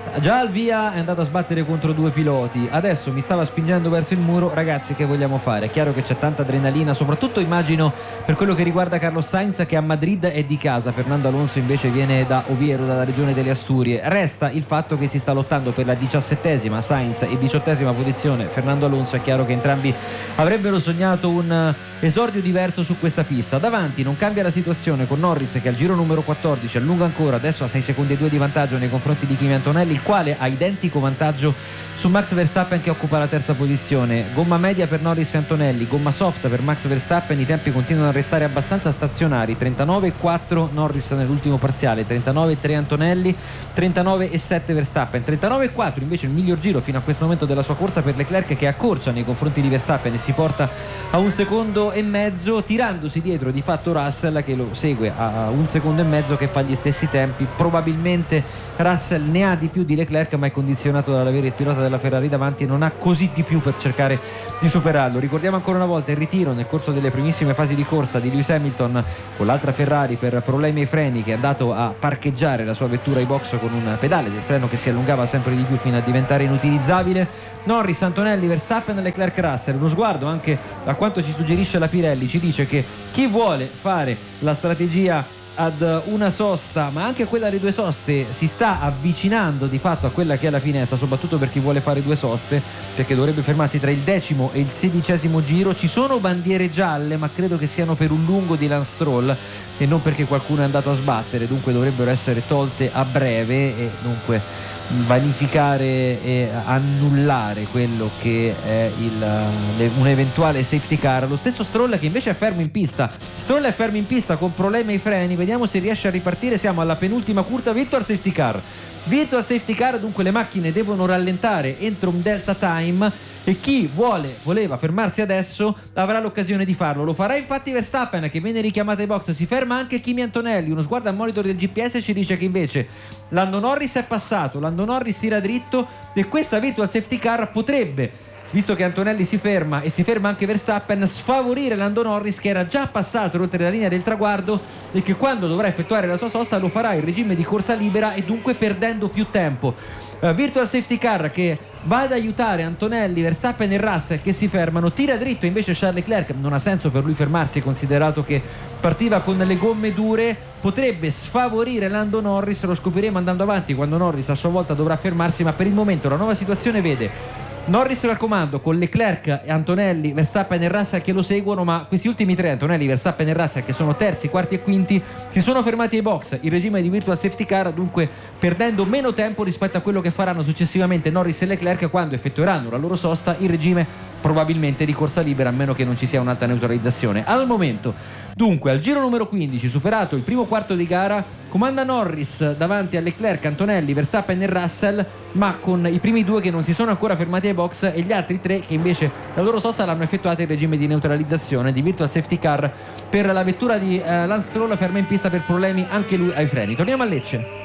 già al via è andato a sbattere contro due piloti, adesso mi stava spingendo verso il muro. Ragazzi, che vogliamo fare? È chiaro che c'è tanta adrenalina, soprattutto immagino per quello che riguarda Carlos Sainz, che a Madrid è di casa. Fernando Alonso invece viene da Oviedo, dalla regione delle Asturie. Resta il fatto che si sta lottando per la diciassettesima Sainz e diciottesima posizione Fernando Alonso. È chiaro che entrambi avrebbero sognato un esordio diverso su questa pista. Davanti non cambia la situazione, con Norris che al giro numero quattordici allunga ancora, adesso a sei secondi e due di vantaggio nei confronti di Kimi Antonelli, il quale ha identico vantaggio su Max Verstappen che occupa la terza posizione. Gomma media per Norris e Antonelli, gomma soft per Max Verstappen. I tempi continuano a restare abbastanza stazionari: trentanove e quattro Norris nell'ultimo parziale, trentanove e tre Antonelli, trentanove e sette Verstappen. trentanove e quattro invece il miglior giro fino a questo momento della sua corsa per Leclerc, che accorcia nei confronti di Verstappen e si porta a un secondo e mezzo, tirandosi dietro di fatto Russell che lo segue a un secondo e mezzo, che fa gli stessi tempi. Probabilmente Russell ne ha di più di Leclerc, ma è condizionato dall'avere il pilota della Ferrari davanti e non ha così di più per cercare di superarlo. Ricordiamo ancora una volta il ritiro nel corso delle primissime fasi di corsa di Lewis Hamilton con l'altra Ferrari per problemi ai freni, che è andato a parcheggiare la sua vettura ai box con un pedale del freno che si allungava sempre di più fino a diventare inutilizzabile. Norris, Antonelli, Verstappen, Leclerc, Russell. Uno sguardo anche a quanto ci suggerisce la Pirelli ci dice che chi vuole fare la strategia ad una sosta, ma anche quella delle due soste, si sta avvicinando di fatto a quella che è la finestra, soprattutto per chi vuole fare due soste, perché dovrebbe fermarsi tra il decimo e il sedicesimo giro. Ci sono bandiere gialle, ma credo che siano per un lungo di Lance Stroll e non perché qualcuno è andato a sbattere, dunque dovrebbero essere tolte a breve e dunque vanificare e annullare quello che è il, un eventuale safety car. Lo stesso Stroll che invece è fermo in pista. Stroll è fermo in pista con problemi ai freni, vediamo se riesce a ripartire. Siamo alla penultima curva, virtual safety car virtual safety car, dunque le macchine devono rallentare entro un delta time e chi vuole, voleva fermarsi adesso avrà l'occasione di farlo. Lo farà infatti Verstappen, che viene richiamato ai box. Si ferma anche Kimi Antonelli. Uno sguardo al monitor del G P S ci dice che invece Lando Norris è passato, Lando Norris tira dritto e questa virtual safety car potrebbe, visto che Antonelli si ferma e si ferma anche Verstappen, sfavorire Lando Norris, che era già passato oltre la linea del traguardo e che quando dovrà effettuare la sua sosta lo farà in regime di corsa libera e dunque perdendo più tempo. Uh, virtual safety car che va ad aiutare Antonelli, Verstappen e Russell che si fermano. Tira dritto invece Charles Leclerc, non ha senso per lui fermarsi considerato che partiva con le gomme dure. Potrebbe sfavorire Lando Norris, lo scopriremo andando avanti quando Norris a sua volta dovrà fermarsi, ma per il momento la nuova situazione vede Norris al comando con Leclerc, Antonelli, Verstappen e Russell che lo seguono, ma questi ultimi tre, Antonelli, Verstappen e Russell, che sono terzi, quarti e quinti, si sono fermati ai box in regime di virtual safety car, dunque perdendo meno tempo rispetto a quello che faranno successivamente Norris e Leclerc quando effettueranno la loro sosta in regime probabilmente di corsa libera, a meno che non ci sia un'alta neutralizzazione. Al momento, dunque, al giro numero quindici, superato il primo quarto di gara, comanda Norris davanti a Leclerc, Antonelli, Verstappen e Russell, ma con i primi due che non si sono ancora fermati ai box e gli altri tre che invece la loro sosta l'hanno effettuata in regime di neutralizzazione di virtual safety car per la vettura di eh, Lance Stroll, ferma in pista per problemi anche lui ai freni. Torniamo a Lecce.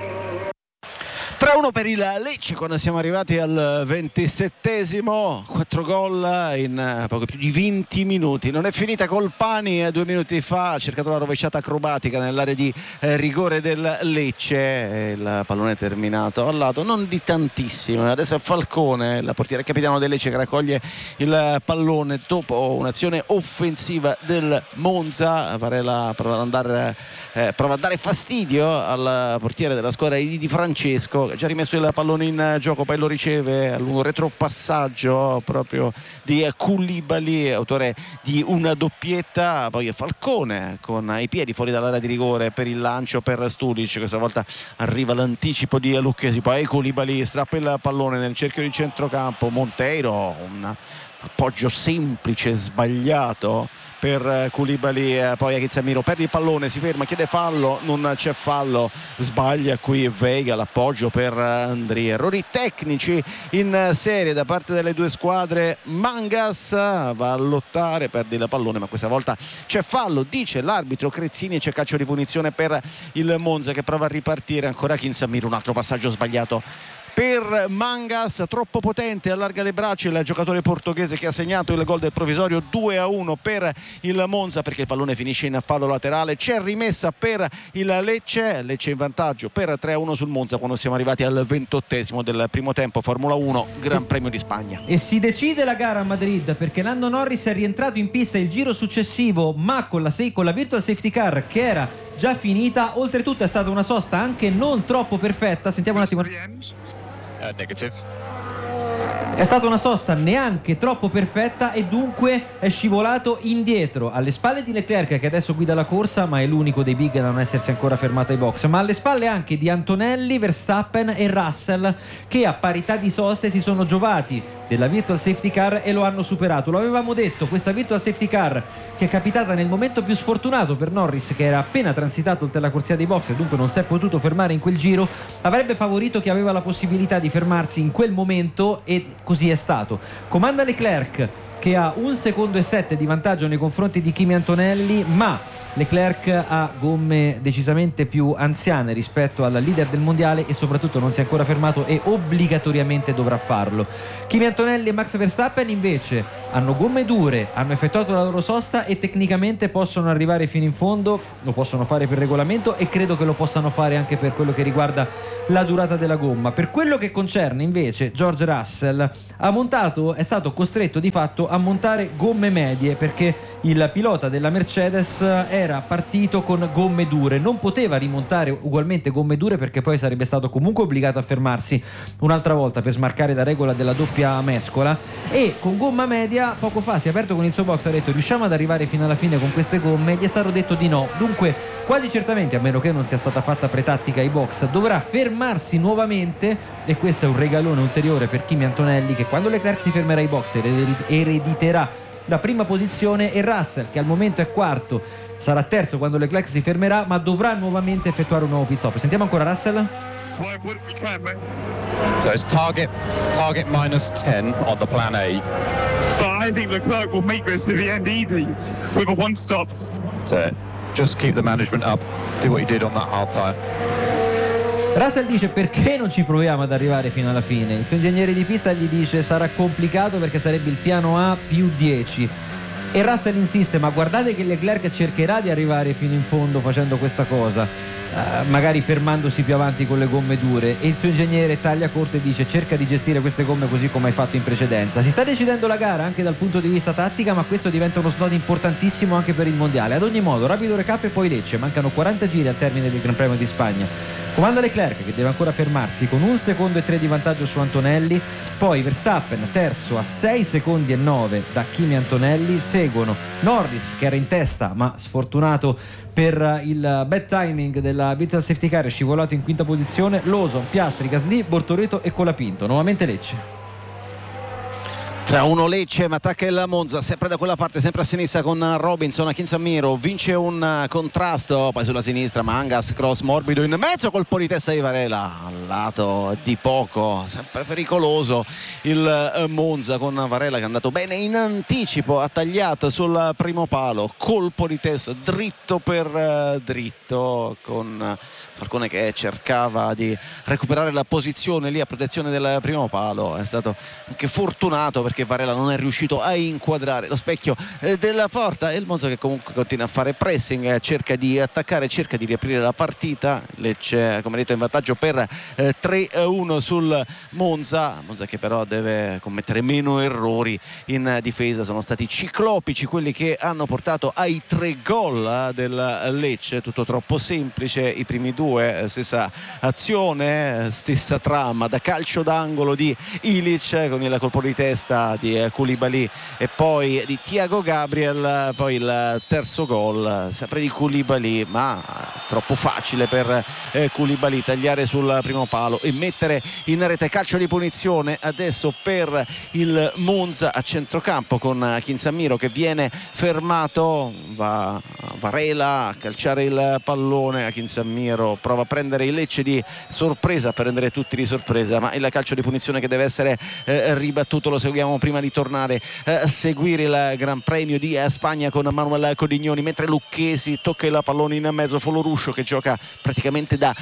tre a uno per il Lecce quando siamo arrivati al ventisettesimo, quattro gol in poco più di venti minuti. Non è finita Colpani due minuti fa, ha cercato la rovesciata acrobatica nell'area di eh, rigore del Lecce, il pallone è terminato al lato, non di tantissimo. Adesso è Falcone, il portiere capitano del Lecce, che raccoglie il pallone dopo un'azione offensiva del Monza. Varela prova ad andare, eh, prova a dare fastidio al portiere della squadra di Di Francesco, ha già rimesso il pallone in gioco, poi lo riceve a lungo retropassaggio proprio di Koulibaly, autore di una doppietta. Poi è Falcone con i piedi fuori dall'area di rigore per il lancio per Stulic, questa volta arriva l'anticipo di Lucchesi, poi Koulibaly strappa il pallone nel cerchio di centrocampo. Monteiro, un appoggio semplice sbagliato per Koulibaly, poi Akizamiro perde il pallone, si ferma, chiede fallo, non c'è fallo, sbaglia qui Veiga, l'appoggio per Andri. Errori tecnici in serie da parte delle due squadre. Mangas va a lottare, perde il pallone, ma questa volta c'è fallo, dice l'arbitro Crezzini, e c'è calcio di punizione per il Monza che prova a ripartire. Ancora Akizamiro, un altro passaggio sbagliato per Mangas, troppo potente, allarga le braccia il giocatore portoghese che ha segnato il gol del provvisorio. Due a uno per il Monza, perché il pallone finisce in fallo laterale. C'è rimessa per il Lecce, Lecce in vantaggio per tre a uno sul Monza quando siamo arrivati al ventottesimo del primo tempo. Formula uno, Gran Premio di Spagna. E si decide la gara a Madrid, perché Lando Norris è rientrato in pista il giro successivo, ma con la, con la virtual safety car che era già finita. Oltretutto è stata una sosta anche non troppo perfetta. Sentiamo un attimo. Uh, negative. È stata una sosta neanche troppo perfetta e dunque è scivolato indietro alle spalle di Leclerc, che adesso guida la corsa ma è l'unico dei big a non essersi ancora fermato ai box, ma alle spalle anche di Antonelli, Verstappen e Russell, che a parità di soste si sono giovati della virtual safety car e lo hanno superato. Lo avevamo detto, questa virtual safety car che è capitata nel momento più sfortunato per Norris, che era appena transitato oltre la corsia dei box e dunque non si è potuto fermare in quel giro, avrebbe favorito chi aveva la possibilità di fermarsi in quel momento, e così è stato. Comanda Leclerc, che ha un secondo e sette di vantaggio nei confronti di Kimi Antonelli, ma Leclerc ha gomme decisamente più anziane rispetto al leader del mondiale e soprattutto non si è ancora fermato e obbligatoriamente dovrà farlo. Kimi Antonelli e Max Verstappen invece hanno gomme dure, hanno effettuato la loro sosta e tecnicamente possono arrivare fino in fondo. Lo possono fare per regolamento e credo che lo possano fare anche per quello che riguarda la durata della gomma. Per quello che concerne invece George Russell, ha montato, è stato costretto di fatto a montare gomme medie, perché il pilota della Mercedes era partito con gomme dure, non poteva rimontare ugualmente gomme dure perché poi sarebbe stato comunque obbligato a fermarsi un'altra volta per smarcare la regola della doppia mescola, e con gomma media poco fa si è aperto con il suo box, ha detto riusciamo ad arrivare fino alla fine con queste gomme, gli è stato detto di no, dunque quasi certamente, a meno che non sia stata fatta pretattica ai box, dovrà fermarsi nuovamente, e questo è un regalone ulteriore per Kimi Antonelli, che quando Leclerc si fermerà ai box erediterà la prima posizione, e Russell, che al momento è quarto, sarà terzo quando Leclerc si fermerà, ma dovrà nuovamente effettuare un nuovo pit stop. Sentiamo ancora Russell. So it's target target minus ten on the plan A. But I think Leclerc will make this to the end easy with a one stop. So just keep the management up. Do what you did on that hard tire. Russell dice perché non ci proviamo ad arrivare fino alla fine. Il suo ingegnere di pista gli dice sarà complicato perché sarebbe il piano A più dieci, e Russell insiste, ma guardate che Leclerc cercherà di arrivare fino in fondo facendo questa cosa, uh, magari fermandosi più avanti con le gomme dure, e il suo ingegnere taglia corto e dice cerca di gestire queste gomme così come hai fatto in precedenza. Si sta decidendo la gara anche dal punto di vista tattica, ma questo diventa uno slot importantissimo anche per il mondiale. Ad ogni modo, rapido recap e poi Lecce, mancano quaranta giri al termine del Gran Premio di Spagna. Comanda Leclerc, che deve ancora fermarsi con un secondo e tre di vantaggio su Antonelli, poi Verstappen terzo a sei secondi e nove da Kimi Antonelli, seguono Norris che era in testa ma sfortunato per il bad timing della virtual safety car, è scivolato in quinta posizione, Lawson, Piastri, Gasly, Bortoleto e Colapinto. Nuovamente Lecce. tre a uno Lecce, ma attacca il Monza sempre da quella parte, sempre a sinistra con Robinson, a Kinsamiro vince un contrasto, poi sulla sinistra Mangas, cross morbido in mezzo, colpo di testa di Varela al lato di poco, sempre pericoloso il Monza con Varela che è andato bene in anticipo, ha tagliato sul primo palo, colpo di testa dritto per dritto con Falcone che cercava di recuperare la posizione lì a protezione del primo palo. È stato anche fortunato perché Varela non è riuscito a inquadrare lo specchio della porta, e il Monza che comunque continua a fare pressing, cerca di attaccare, cerca di riaprire la partita. Lecce, come detto, in vantaggio per eh, tre a uno sul Monza. Monza che però deve commettere meno errori in difesa, sono stati ciclopici quelli che hanno portato ai tre gol eh, del Lecce, tutto troppo semplice, i primi due stessa azione, stessa trama da calcio d'angolo di Ilic con il colpo di testa di Koulibaly e poi di Thiago Gabriel, poi il terzo gol sempre di Koulibaly, ma troppo facile per Koulibaly tagliare sul primo palo e mettere in rete. Calcio di punizione adesso per il Monza a centrocampo con Kinsamiro che viene fermato, va Varela a calciare il pallone. Akin Sammiro prova a prendere il Lecce di sorpresa, a prendere tutti di sorpresa, ma il calcio di punizione che deve essere eh, ribattuto lo seguiamo prima di tornare eh, a seguire il Gran Premio di eh, Spagna con Manuel Codignoni, mentre Lucchesi tocca il pallone in mezzo. Foloruscio che gioca praticamente da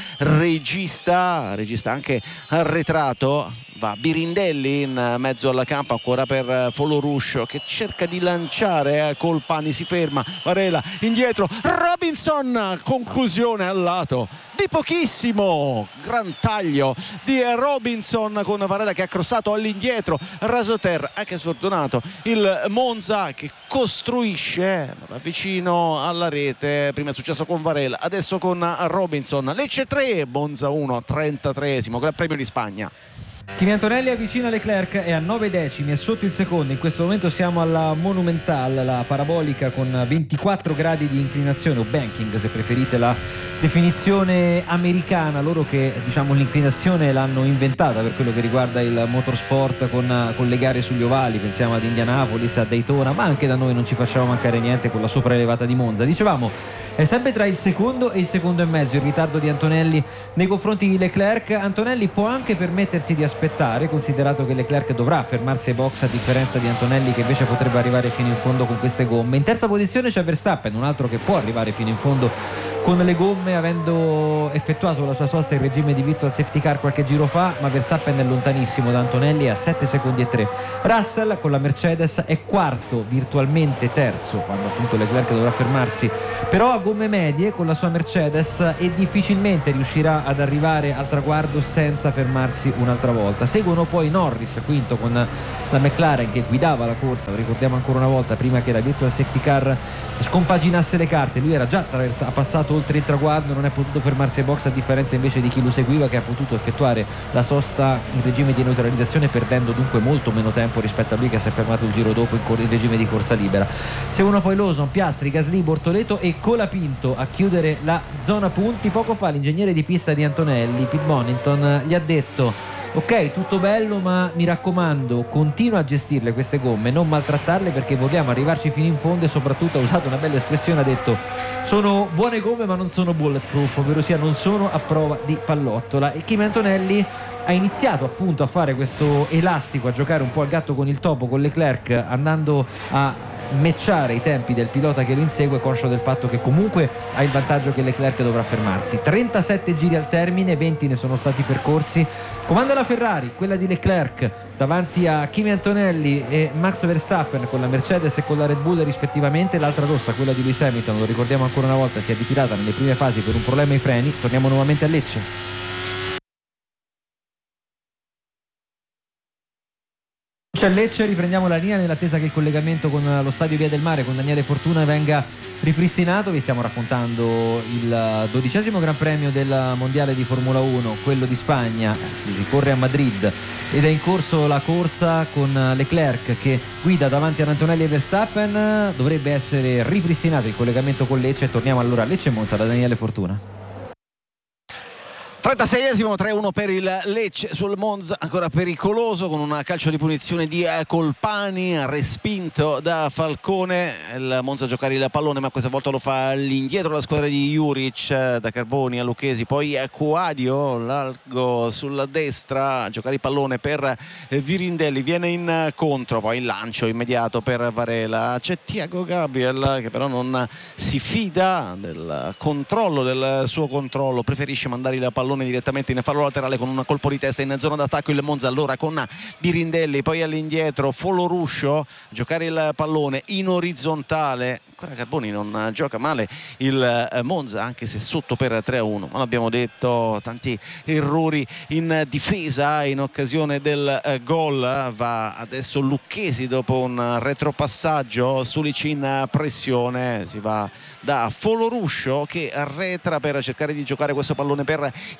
regista, regista anche arretrato. Va Birindelli in mezzo alla campo ancora per Foloruscio che cerca di lanciare, eh, Colpani si ferma, Varela indietro, Robinson, conclusione al lato di pochissimo, gran taglio di Robinson con Varela che ha crossato all'indietro, rasoterra, anche sfortunato il Monza che costruisce vicino alla rete. Prima è successo con Varela, adesso con Robinson. Lecce tre, Monza uno, trentatreesimo Gran Premio di Spagna. Kimi Antonelli avvicina Leclerc, è a nove decimi, è sotto il secondo. In questo momento siamo alla Monumental, la parabolica con ventiquattro gradi di inclinazione, o banking se preferite la definizione americana, loro che diciamo l'inclinazione l'hanno inventata per quello che riguarda il motorsport con, con le gare sugli ovali. Pensiamo ad Indianapolis, a Daytona, ma anche da noi non ci facciamo mancare niente con la sopraelevata di Monza. Dicevamo, è sempre tra il secondo e il secondo e mezzo il ritardo di Antonelli nei confronti di Leclerc. Antonelli può anche permettersi di aspettare, considerato che Leclerc dovrà fermarsi ai box a differenza di Antonelli che invece potrebbe arrivare fino in fondo con queste gomme. In terza posizione c'è Verstappen, un altro che può arrivare fino in fondo con le gomme avendo effettuato la sua sosta in regime di virtual safety car qualche giro fa, ma Verstappen è lontanissimo da Antonelli a sette secondi e tre. Russell con la Mercedes è quarto, virtualmente terzo quando appunto Leclerc dovrà fermarsi, però a gomme medie con la sua Mercedes e difficilmente riuscirà ad arrivare al traguardo senza fermarsi un'altra volta. Seguono poi Norris quinto con la McLaren che guidava la corsa, lo ricordiamo ancora una volta, prima che la virtual safety car scompaginasse le carte. Lui era già attraversa- ha passato oltre il traguardo, non è potuto fermarsi ai box, a differenza invece di chi lo seguiva che ha potuto effettuare la sosta in regime di neutralizzazione, perdendo dunque molto meno tempo rispetto a lui che si è fermato il giro dopo in, cor- in regime di corsa libera. Seguono poi Lawson, Piastri, Gasly, Bortoleto e Colapinto a chiudere la zona punti. Poco fa l'ingegnere di pista di Antonelli, Pete Bonington, gli ha detto: ok, tutto bello, ma mi raccomando, continua a gestirle queste gomme, non maltrattarle perché vogliamo arrivarci fino in fondo. E soprattutto ha usato una bella espressione, ha detto: sono buone gomme ma non sono bulletproof, ovvero sia non sono a prova di pallottola. E Kimi Antonelli ha iniziato appunto a fare questo elastico, a giocare un po' al gatto con il topo con Leclerc, andando a matchare i tempi del pilota che lo insegue, conscio del fatto che comunque ha il vantaggio che Leclerc dovrà fermarsi. trentasette giri al termine, venti ne sono stati percorsi. Comanda la Ferrari, quella di Leclerc, davanti a Kimi Antonelli e Max Verstappen con la Mercedes e con la Red Bull rispettivamente. L'altra rossa, quella di Lewis Hamilton, lo ricordiamo ancora una volta, si è ritirata nelle prime fasi per un problema ai freni. Torniamo nuovamente a Lecce. C'è Lecce, riprendiamo la linea nell'attesa che il collegamento con lo stadio Via del Mare con Daniele Fortuna venga ripristinato. Vi stiamo raccontando il dodicesimo Gran Premio del Mondiale di Formula uno, quello di Spagna, si ricorre a Madrid ed è in corso la corsa con Leclerc che guida davanti ad Antonelli e Verstappen. Dovrebbe essere ripristinato il collegamento con Lecce. Torniamo allora a Lecce Monza da Daniele Fortuna. trentaseiesimo, tre a uno per il Lecce sul Monza, ancora pericoloso con un calcio di punizione di Colpani respinto da Falcone. Il Monza a giocare il pallone, ma questa volta lo fa all'indietro la squadra di Juric, da Carboni a Lucchesi, poi Coadio largo sulla destra a giocare il pallone per Virindelli, viene in contro, poi il lancio immediato per Varela. C'è Thiago Gabriel che però non si fida del controllo, del suo controllo, preferisce mandare il pallone direttamente in fallo laterale con un colpo di testa in zona d'attacco il Monza, allora con Birindelli, poi all'indietro Foloruscio, giocare il pallone in orizzontale. Ancora Carboni non gioca male il Monza, anche se sotto per tre a uno, ma l'abbiamo detto, tanti errori in difesa in occasione del gol. Va adesso Lucchesi dopo un retropassaggio, Sulic in pressione, si va da Foloruscio che arretra per cercare di giocare questo pallone per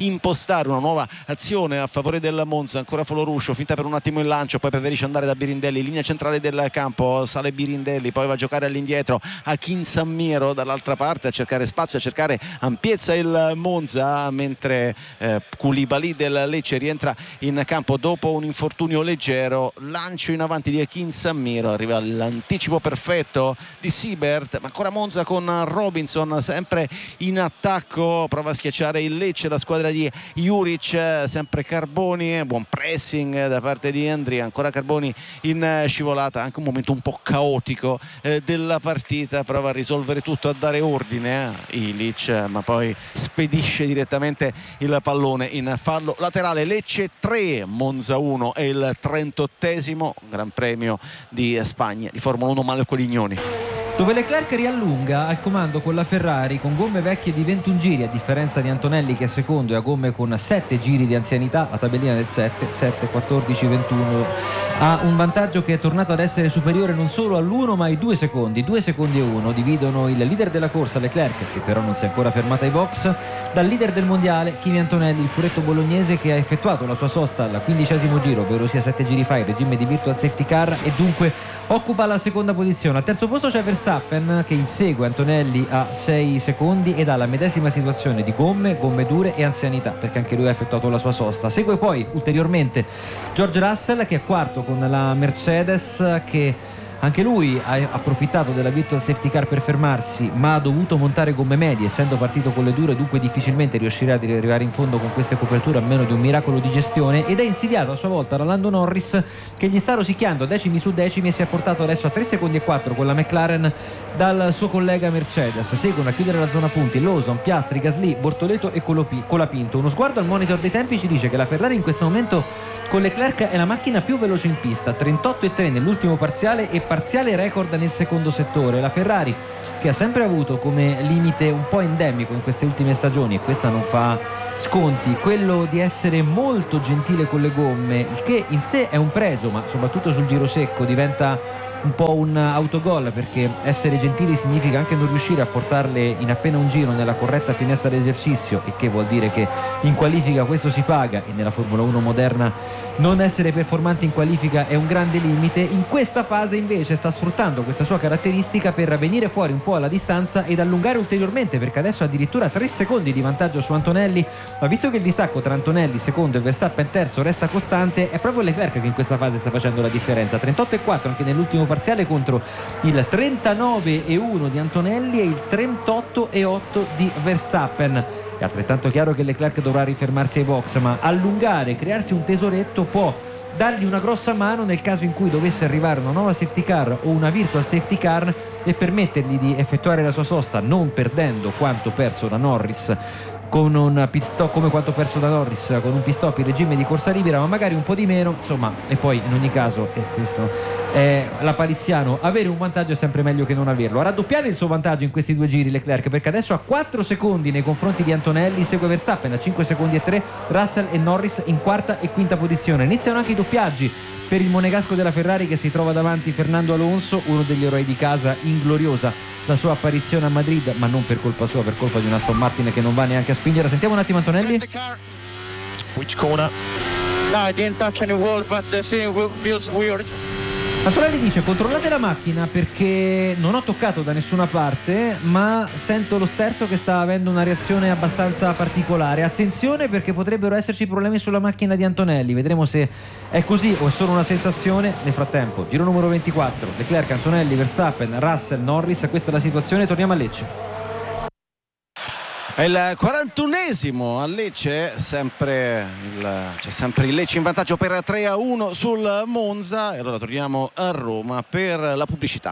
impostare una nuova azione a favore del Monza. Ancora Foloruscio, finta per un attimo il lancio, poi preferisce andare da Birindelli, linea centrale del campo, sale Birindelli, poi va a giocare all'indietro a Kinsammiro dall'altra parte a cercare spazio, a cercare ampiezza il Monza, mentre eh, Koulibaly del Lecce rientra in campo dopo un infortunio leggero. Lancio in avanti di Kinsammiro, arriva l'anticipo perfetto di Siebert, ma ancora Monza con Robinson sempre in attacco, prova a schiacciare il Lecce, la squadra di Juric, sempre Carboni, buon pressing da parte di Andria, ancora Carboni in scivolata, anche un momento un po' caotico eh, della partita, prova a risolvere tutto, a dare ordine a Ilic, ma poi spedisce direttamente il pallone in fallo laterale. Lecce tre, Monza uno, è il trentottesimo Gran Premio di Spagna di Formula uno Mario Colignoni, dove Leclerc riallunga al comando con la Ferrari con gomme vecchie di ventuno giri, a differenza di Antonelli che è secondo e ha gomme con sette giri di anzianità. La tabellina del sette, sette, quattordici, ventuno ha un vantaggio che è tornato ad essere superiore non solo all'uno ma ai due secondi. Due secondi e uno dividono il leader della corsa Leclerc, che però non si è ancora fermato ai box, dal leader del mondiale Kimi Antonelli, il furetto bolognese che ha effettuato la sua sosta al quindicesimo giro, ovvero sia sette giri fa in regime di virtual safety car, e dunque occupa la seconda posizione. Al terzo posto c'è Verstappen che insegue Antonelli a sei secondi ed ha la medesima situazione di gomme, gomme dure e anzianità, perché anche lui ha effettuato la sua sosta. Segue poi ulteriormente George Russell che è quarto con la Mercedes, che anche lui ha approfittato della virtual safety car per fermarsi, ma ha dovuto montare gomme medie essendo partito con le dure, dunque difficilmente riuscirà ad arrivare in fondo con queste coperture a meno di un miracolo di gestione. Ed è insidiato a sua volta da Lando Norris che gli sta rosicchiando decimi su decimi e si è portato adesso a tre secondi e quattro con la McLaren dal suo collega Mercedes. Seguono a chiudere la zona punti Lawson, Piastri, Gasly, Bortoleto e Colapinto. Uno sguardo al monitor dei tempi ci dice che la Ferrari in questo momento con Leclerc è la macchina più veloce in pista, trentotto e tre nell'ultimo parziale e parziale record nel secondo settore. La Ferrari che ha sempre avuto come limite un po' endemico in queste ultime stagioni, e questa non fa sconti, quello di essere molto gentile con le gomme, il che in sé è un pregio, ma soprattutto sul giro secco diventa un po' un autogol, perché essere gentili significa anche non riuscire a portarle in appena un giro nella corretta finestra d'esercizio, e che vuol dire che in qualifica questo si paga, e nella Formula uno moderna non essere performanti in qualifica è un grande limite. In questa fase invece sta sfruttando questa sua caratteristica per venire fuori un po' alla distanza ed allungare ulteriormente, perché adesso ha addirittura tre secondi di vantaggio su Antonelli, ma visto che il distacco tra Antonelli secondo e Verstappen terzo resta costante, è proprio Leclerc che in questa fase sta facendo la differenza. Trentotto e quattro anche nell'ultimo parziale contro il trentanove e uno di Antonelli e il trentotto e otto di Verstappen. È altrettanto chiaro che Leclerc dovrà rifermarsi ai box, ma allungare, crearsi un tesoretto può dargli una grossa mano nel caso in cui dovesse arrivare una nuova safety car o una virtual safety car, e permettergli di effettuare la sua sosta non perdendo quanto perso da Norris con un pit stop, come quanto perso da Norris con un pit stop in regime di corsa libera, ma magari un po' di meno, insomma. E poi in ogni caso, e questo è la paliziano, avere un vantaggio è sempre meglio che non averlo. Ha raddoppiato il suo vantaggio in questi due giri Leclerc, perché adesso ha quattro secondi nei confronti di Antonelli, segue Verstappen a cinque secondi e tre, Russell e Norris in quarta e quinta posizione. Iniziano anche i doppiaggi per il monegasco della Ferrari, che si trova davanti Fernando Alonso, uno degli eroi di casa, ingloriosa la sua apparizione a Madrid, ma non per colpa sua, per colpa di una Aston Martin che non va neanche a spingere. Sentiamo un attimo Antonelli. Which corner? No, I didn't touch any wall, but the steering wheel feels weird. Antonelli dice: controllate la macchina perché non ho toccato da nessuna parte, ma sento lo sterzo che sta avendo una reazione abbastanza particolare. Attenzione, perché potrebbero esserci problemi sulla macchina di Antonelli. Vedremo se è così o è solo una sensazione. Nel frattempo, giro numero ventiquattro, Leclerc, Antonelli, Verstappen, Russell, Norris. Questa è la situazione, torniamo a Lecce. È il quarantunesimo a Lecce, sempre il, c'è sempre il Lecce in vantaggio per tre a uno sul Monza. E allora torniamo a Roma per la pubblicità.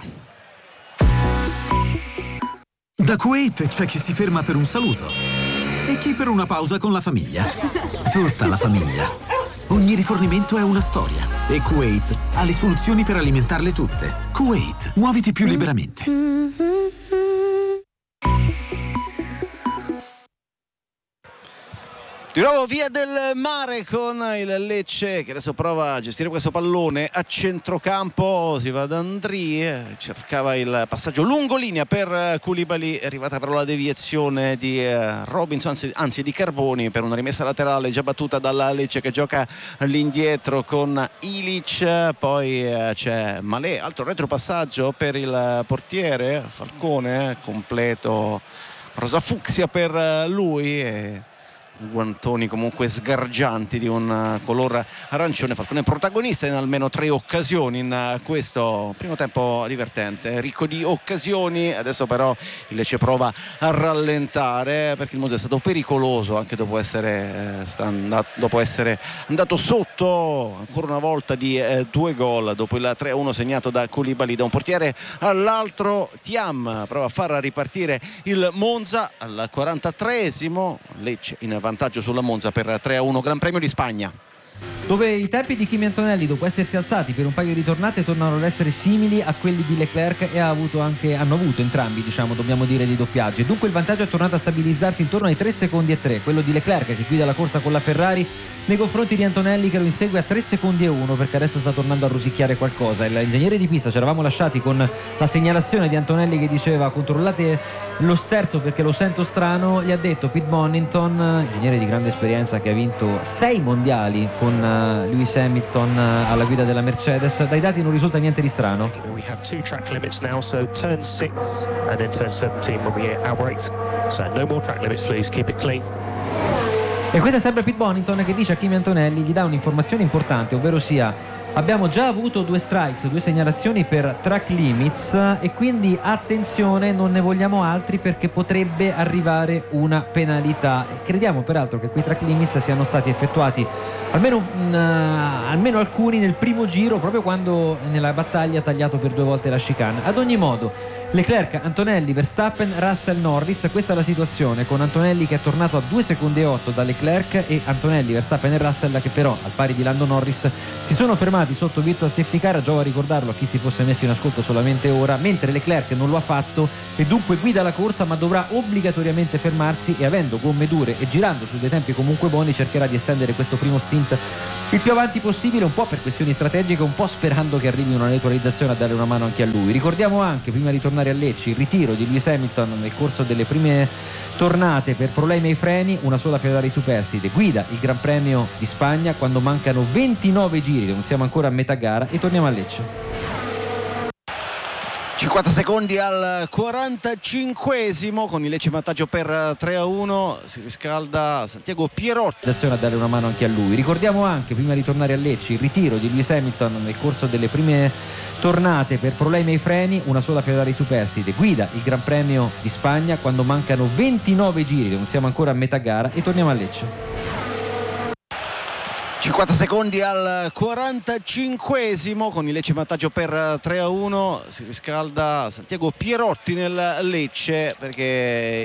Da Kuwait c'è chi si ferma per un saluto e chi per una pausa con la famiglia. Tutta la famiglia. Ogni rifornimento è una storia e Kuwait ha le soluzioni per alimentarle tutte. Kuwait, muoviti più liberamente. Di nuovo via del mare con il Lecce che adesso prova a gestire questo pallone a centrocampo. Si va da Andrì, cercava il passaggio lungo linea per Koulibaly, è arrivata però la deviazione di Robinson, anzi, anzi di Carboni, per una rimessa laterale già battuta dalla Lecce che gioca all'indietro con Ilic. Poi c'è Malé, altro retropassaggio per il portiere Falcone, completo rosa fucsia per lui e guantoni comunque sgargianti di un color arancione. Falcone protagonista in almeno tre occasioni in questo primo tempo divertente, ricco di occasioni. Adesso però il Lecce prova a rallentare perché il Monza è stato pericoloso anche dopo essere, eh, andato, dopo essere andato sotto ancora una volta di eh, due gol dopo il tre a uno segnato da Koulibaly. Da un portiere all'altro Thiam prova a far ripartire il Monza al quarantatreesimo. Lecce in vantaggio sulla Monza per tre a uno. Gran Premio di Spagna, dove i tempi di Kimi Antonelli, dopo essersi alzati per un paio di tornate, tornano ad essere simili a quelli di Leclerc e ha avuto anche, hanno avuto entrambi, diciamo, dobbiamo dire, dei doppiaggi. Dunque il vantaggio è tornato a stabilizzarsi intorno ai tre secondi e tre, quello di Leclerc che guida la corsa con la Ferrari nei confronti di Antonelli che lo insegue a tre secondi e uno, perché adesso sta tornando a rosicchiare qualcosa. L'ingegnere di pista, ci eravamo lasciati con la segnalazione di Antonelli che diceva controllate lo sterzo perché lo sento strano, gli ha detto Pete Bonington, ingegnere di grande esperienza che ha vinto sei mondiali con Lewis Hamilton alla guida della Mercedes, dai dati non risulta niente di strano. We have two track limits now, so turn six and then turn seventeen will be outright. So no more track limits, please, keep it clean. E questo è sempre Pete Bonington che dice a Kimi Antonelli, gli dà un'informazione importante, ovvero sia abbiamo già avuto due strikes, due segnalazioni per track limits e quindi attenzione, non ne vogliamo altri perché potrebbe arrivare una penalità. Crediamo peraltro che quei track limits siano stati effettuati almeno, uh, almeno alcuni nel primo giro, proprio quando nella battaglia ha tagliato per due volte la chicane. Ad ogni modo Leclerc, Antonelli, Verstappen, Russell, Norris, questa è la situazione, con Antonelli che è tornato a due secondi e otto da Leclerc e Antonelli, Verstappen e Russell che però al pari di Lando Norris si sono fermati sotto virtual safety car. Giova a ricordarlo a chi si fosse messo in ascolto solamente ora, mentre Leclerc non lo ha fatto e dunque guida la corsa ma dovrà obbligatoriamente fermarsi e avendo gomme dure e girando su dei tempi comunque buoni cercherà di estendere questo primo stint il più avanti possibile, un po' per questioni strategiche, un po' sperando che arrivi una neutralizzazione a dare una mano anche a lui. Ricordiamo anche, prima di tornare a Lecce, il ritiro di Lewis Hamilton nel corso delle prime tornate per problemi ai freni, una sola Ferrari superstite guida il Gran Premio di Spagna quando mancano ventinove giri, non siamo ancora a metà gara e torniamo a Lecce. cinquanta secondi al quarantacinquesimo con il Lecce in vantaggio per tre a uno. Si riscalda Santiago Pierotti a dare una mano anche a lui. Ricordiamo anche, prima di tornare a Lecce, il ritiro di Lewis Hamilton nel corso delle prime tornate per problemi ai freni, una sola Ferrari superstite guida il Gran Premio di Spagna quando mancano ventinove giri, non siamo ancora a metà gara e torniamo a Lecce. cinquanta secondi al quarantacinquesimo con il Lecce in vantaggio per tre a uno. Si riscalda Santiago Pierotti nel Lecce perché